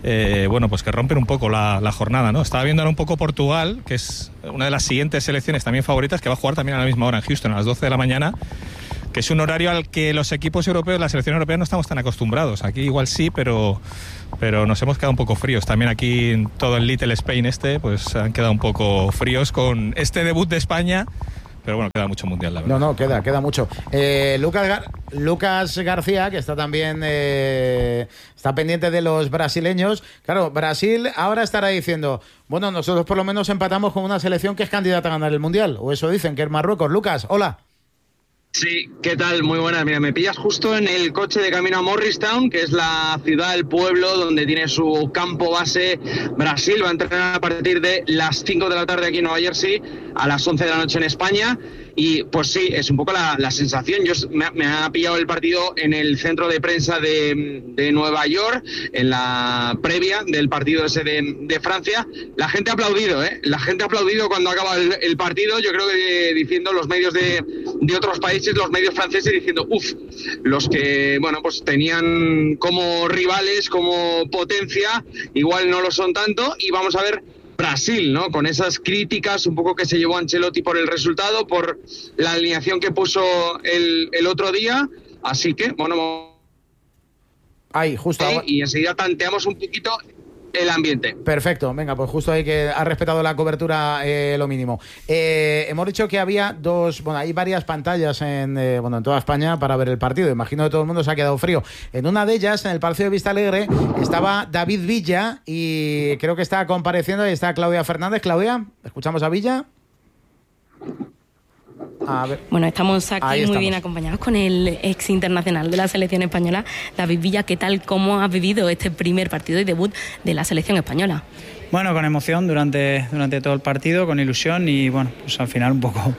bueno, pues que rompen un poco la jornada, ¿no? Estaba viendo ahora un poco Portugal, que es una de las siguientes selecciones también favoritas, que va a jugar también a la misma hora en Houston, a las 12 de la mañana, que es un horario al que los equipos europeos, la selección europea, no estamos tan acostumbrados. Aquí igual sí, pero nos hemos quedado un poco fríos. También aquí en todo el Little Spain pues han quedado un poco fríos con este debut de España. Pero bueno, queda mucho mundial, la verdad. No, queda mucho. Lucas García, que está también está pendiente de los brasileños. Claro, Brasil ahora estará diciendo, bueno, nosotros por lo menos empatamos con una selección que es candidata a ganar el mundial. O eso dicen, que es Marruecos. Lucas, hola. Sí, ¿qué tal? Muy buenas. Mira, me pillas justo en el coche de camino a Morristown, que es la ciudad, el pueblo donde tiene su campo base Brasil. Va a entrenar a partir de las 5 de la tarde aquí en Nueva Jersey, a las 11 de la noche en España. Y pues sí, es un poco la sensación. Me ha pillado el partido en el centro de prensa de Nueva York, en la previa del partido ese de Francia. La gente ha aplaudido, ¿eh? La gente ha aplaudido cuando acaba el partido. Yo creo que diciendo los medios de otros países, los medios franceses diciendo, los que, bueno, pues tenían como rivales, como potencia, igual no lo son tanto. Y vamos a ver Brasil, ¿no? Con esas críticas un poco que se llevó Ancelotti por el resultado, por la alineación que puso el otro día. Así que, bueno, ahí, justo ahora. Y enseguida tanteamos un poquito el ambiente. Perfecto, venga, pues justo ahí que ha respetado la cobertura lo mínimo. Hemos dicho que había hay varias pantallas en toda España para ver el partido. Imagino que todo el mundo se ha quedado frío. En una de ellas, en el Palacio de Vistalegre, estaba David Villa y creo que está compareciendo. Ahí está Claudia Fernández. Claudia, ¿escuchamos a Villa? A ver. Bueno, estamos aquí muy bien acompañados con el ex internacional de la selección española, David Villa. ¿Qué tal? ¿Cómo has vivido este primer partido y debut de la selección española? Bueno, con emoción durante todo el partido, con ilusión y bueno, pues al final un poco,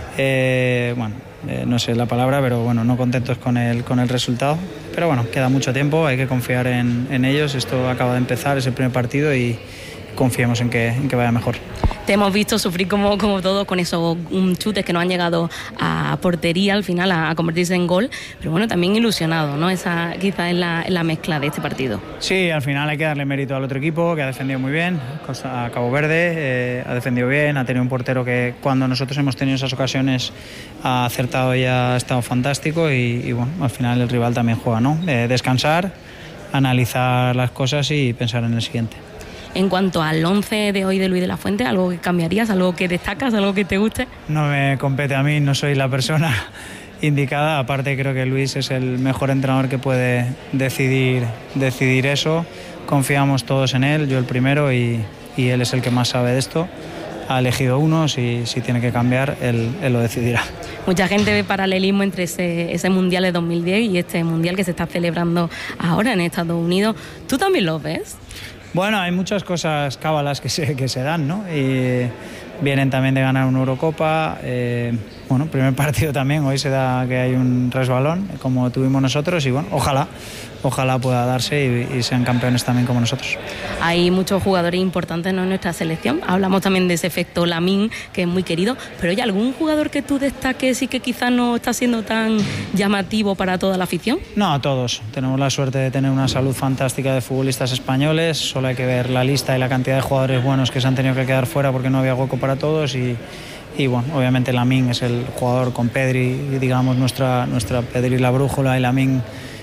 no sé la palabra, pero bueno, no contentos con el resultado. Pero bueno, queda mucho tiempo, hay que confiar en ellos. Esto acaba de empezar, es el primer partido y confiemos en que vaya mejor. Te hemos visto sufrir como todos con esos chutes que no han llegado a portería al final a convertirse en gol, pero bueno, también ilusionado, ¿no? Esa quizás es la mezcla de este partido. Sí, al final hay que darle mérito al otro equipo, que ha defendido muy bien, a Cabo Verde, ha defendido bien, ha tenido un portero que cuando nosotros hemos tenido esas ocasiones ha acertado y ha estado fantástico y bueno, al final el rival también juega, ¿no? Descansar, analizar las cosas y pensar en el siguiente. En cuanto al 11 de hoy de Luis de la Fuente, ¿algo que cambiarías, algo que destacas, algo que te guste? No me compete a mí, no soy la persona indicada. Aparte creo que Luis es el mejor entrenador que puede decidir eso. Confiamos todos en él, yo el primero y él es el que más sabe de esto. Ha elegido uno, si tiene que cambiar, él lo decidirá. Mucha gente ve paralelismo entre ese Mundial de 2010 y este Mundial que se está celebrando ahora en Estados Unidos. ¿Tú también lo ves? Bueno, hay muchas cosas cábalas que se dan, ¿no? Y vienen también de ganar una Eurocopa. Primer partido también, hoy se da que hay un resbalón, como tuvimos nosotros, y bueno, ojalá pueda darse y sean campeones también como nosotros. Hay muchos jugadores importantes, ¿no?, en nuestra selección. Hablamos también de ese efecto Lamine, que es muy querido, pero ¿hay algún jugador que tú destaques y que quizás no está siendo tan llamativo para toda la afición? No, todos. Tenemos la suerte de tener una salud fantástica de futbolistas españoles. Solo hay que ver la lista y la cantidad de jugadores buenos que se han tenido que quedar fuera porque no había hueco para todos y bueno, obviamente Lamine es el jugador con Pedri, digamos nuestra Pedri la brújula y Lamine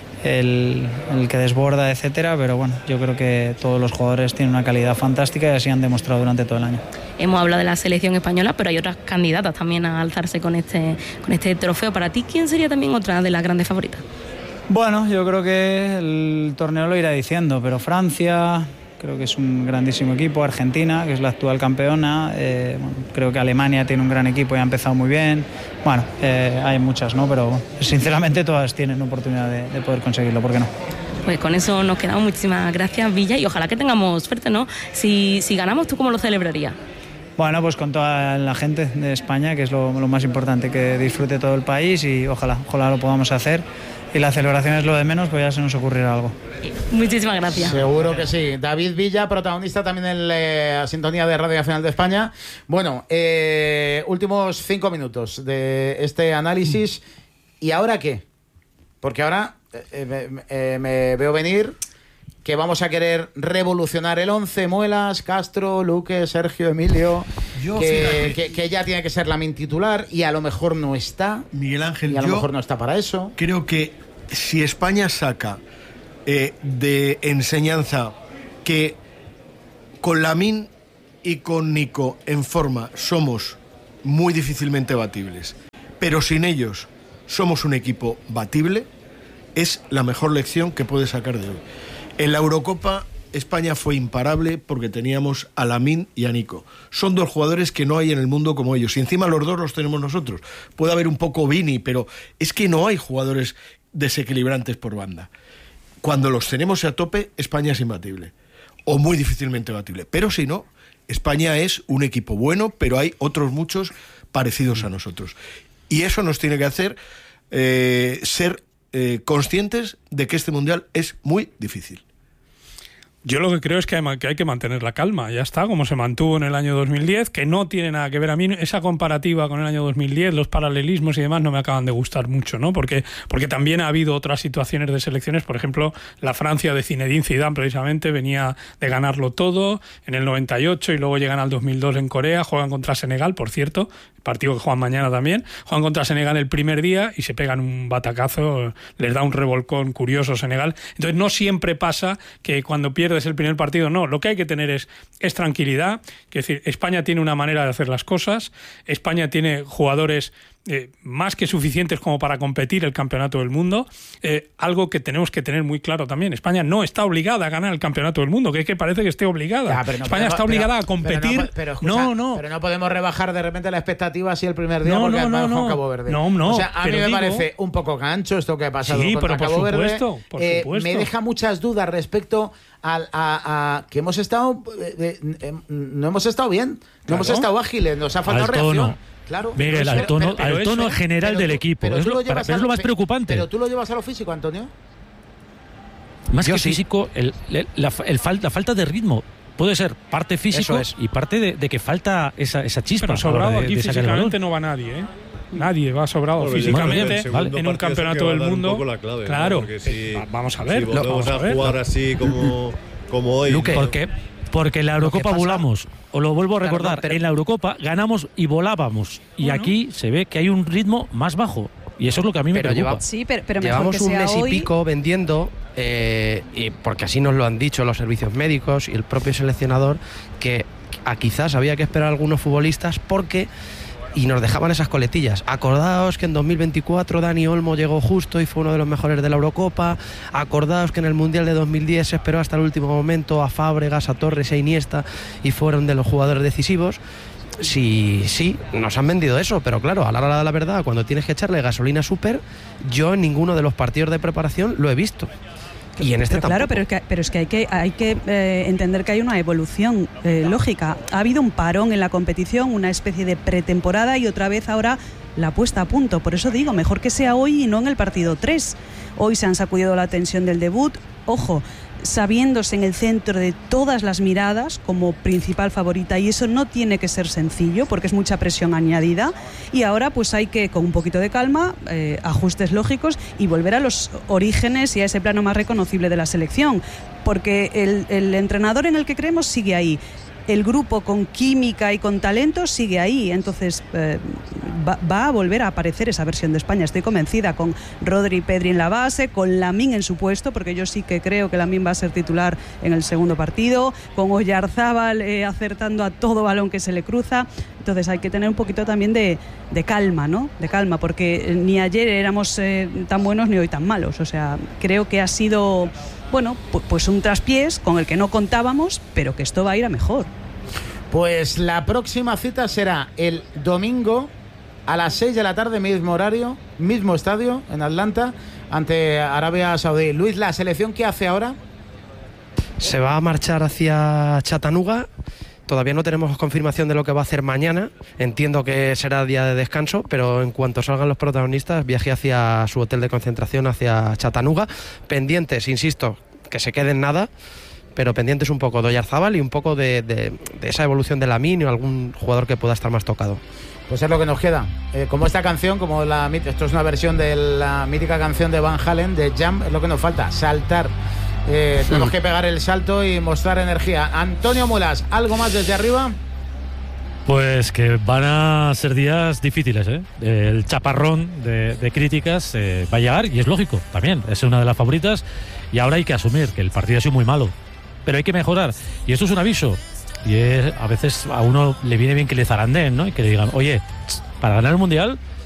el que desborda, etcétera, pero bueno, yo creo que todos los jugadores tienen una calidad fantástica y así han demostrado durante todo el año. Hemos hablado de la selección española, pero hay otras candidatas también a alzarse con este trofeo. Para ti, ¿quién sería también otra de las grandes favoritas? Bueno, yo creo que el torneo lo irá diciendo, pero Francia, creo que es un grandísimo equipo. Argentina, que es la actual campeona. Creo que Alemania tiene un gran equipo y ha empezado muy bien. Bueno, hay muchas, ¿no? Pero sinceramente todas tienen oportunidad de poder conseguirlo, ¿por qué no? Pues con eso nos quedamos. Muchísimas gracias, Villa, y ojalá que tengamos suerte, ¿no? Si ganamos, ¿tú cómo lo celebrarías? Bueno, pues con toda la gente de España, que es lo más importante, que disfrute todo el país y ojalá lo podamos hacer. Y la celebración es lo de menos, pues ya se nos ocurrirá algo. Muchísimas gracias. Seguro que sí. David Villa, protagonista también en la sintonía de Radio Nacional de España. Bueno, últimos 5 minutos de este análisis. ¿Y ahora qué? Porque ahora me veo venir que vamos a querer revolucionar el 11, Muelas, Castro, Luque, Sergio, Emilio, que ya tiene que ser Lamine titular y a lo mejor no está. Miguel Ángel, y a lo mejor no está para eso. Creo que si España saca de enseñanza que con Lamine y con Nico en forma somos muy difícilmente batibles, pero sin ellos somos un equipo batible, es la mejor lección que puede sacar de hoy. En la Eurocopa España fue imparable porque teníamos a Lamine y a Nico. Son dos jugadores que no hay en el mundo como ellos. Y encima los dos los tenemos nosotros. Puede haber un poco Vini, pero es que no hay jugadores desequilibrantes por banda. Cuando los tenemos a tope, España es imbatible. O muy difícilmente batible. Pero si no, España es un equipo bueno, pero hay otros muchos parecidos a nosotros. Y eso nos tiene que hacer ser conscientes de que este Mundial es muy difícil. Yo lo que creo es que hay que mantener la calma, ya está, como se mantuvo en el año 2010, que no tiene nada que ver. A mí esa comparativa con el año 2010, los paralelismos y demás no me acaban de gustar mucho, ¿no? Porque también ha habido otras situaciones de selecciones, por ejemplo, la Francia de Zinedine Zidane precisamente venía de ganarlo todo en el 98 y luego llegan al 2002 en Corea, juegan contra Senegal, por cierto, partido que juegan mañana también, juegan contra Senegal el primer día y se pegan un batacazo, les da un revolcón curioso Senegal. Entonces no siempre pasa que cuando pierdes el primer partido, no, lo que hay que tener es tranquilidad, es decir, España tiene una manera de hacer las cosas, España tiene jugadores más que suficientes como para competir el campeonato del mundo, algo que tenemos que tener muy claro también. España no está obligada a ganar el campeonato del mundo, que parece que esté obligada. España está obligada a competir. Pero no podemos rebajar de repente la expectativa así el primer día porque va con Cabo Verde. No, o sea, a mí me parece un poco gancho esto que ha pasado contra Cabo Verde. Por supuesto. Me deja muchas dudas respecto a que hemos estado no hemos estado bien, no hemos estado ágiles, nos ha faltado reacción. Claro, Miguel, al tono general del equipo. Es lo más preocupante. Pero tú lo llevas a lo físico, Antonio. Más que físico, la falta de ritmo. Puede ser parte físico y parte de que falta esa chispa. Pero sobrado aquí físicamente no va nadie, ¿eh? Nadie va sobrado físicamente en un campeonato del mundo. Claro, vamos a ver. Si volvemos a jugar así como hoy. Luque, porque en la Eurocopa volamos. Os lo vuelvo a recordar, en la Eurocopa ganamos y volábamos. Y aquí se ve que hay un ritmo más bajo. Y eso es lo que a mí me preocupa. Pero llevamos un mes y pico vendiendo, y porque así nos lo han dicho los servicios médicos y el propio seleccionador, que quizás había que esperar a algunos futbolistas porque... Y nos dejaban esas coletillas. Acordaos que en 2024 Dani Olmo llegó justo y fue uno de los mejores de la Eurocopa. Acordaos que en el Mundial de 2010 se esperó hasta el último momento a Fábregas, a Torres, a Iniesta y fueron de los jugadores decisivos. Sí, nos han vendido eso, pero claro, a la hora de la verdad, cuando tienes que echarle gasolina súper, yo en ninguno de los partidos de preparación lo he visto. Y en este claro, pero es que hay que entender que hay una evolución lógica. Ha habido un parón en la competición, una especie de pretemporada y otra vez ahora la puesta a punto. Por eso digo, mejor que sea hoy y no en el partido 3. Hoy se han sacudido la tensión del debut. Ojo, sabiéndose en el centro de todas las miradas como principal favorita, y eso no tiene que ser sencillo porque es mucha presión añadida, y ahora pues hay que, con un poquito de calma, ajustes lógicos y volver a los orígenes y a ese plano más reconocible de la selección, porque el entrenador en el que creemos sigue ahí. El grupo con química y con talento sigue ahí, entonces va a volver a aparecer esa versión de España, estoy convencida, con Rodri y Pedri en la base, con Lamine en su puesto, porque yo sí que creo que Lamine va a ser titular en el segundo partido, con Oyarzábal acertando a todo balón que se le cruza. Entonces hay que tener un poquito también de calma, ¿no? De calma, porque ni ayer éramos tan buenos ni hoy tan malos, o sea, creo que ha sido... Bueno, pues un traspiés con el que no contábamos, pero que esto va a ir a mejor. Pues la próxima cita será el domingo a las 6 de la tarde, mismo horario, mismo estadio, en Atlanta, ante Arabia Saudí. Luis, ¿la selección qué hace ahora? Se va a marchar hacia Chattanooga. Todavía no tenemos confirmación de lo que va a hacer mañana. Entiendo que será día de descanso, pero en cuanto salgan los protagonistas, viaje hacia su hotel de concentración, hacia Chattanooga. Pendientes, insisto, que se queden nada, pero pendientes un poco de Oyarzábal y un poco de esa evolución de Lamine o algún jugador que pueda estar más tocado. Pues es lo que nos queda. Como esta canción, esto es una versión de la mítica canción de Van Halen, de Jump, es lo que nos falta, saltar tenemos que pegar el salto y mostrar energía. Antonio Mulas, ¿algo más desde arriba? Pues que van a ser días difíciles, ¿eh? El chaparrón de críticas va a llegar, y es lógico, también, es una de las favoritas, y ahora hay que asumir que el partido ha sido muy malo, pero hay que mejorar, y esto es un aviso, y a veces a uno le viene bien que le zarandeen, ¿no? Y que le digan, oye, para ganar el Mundial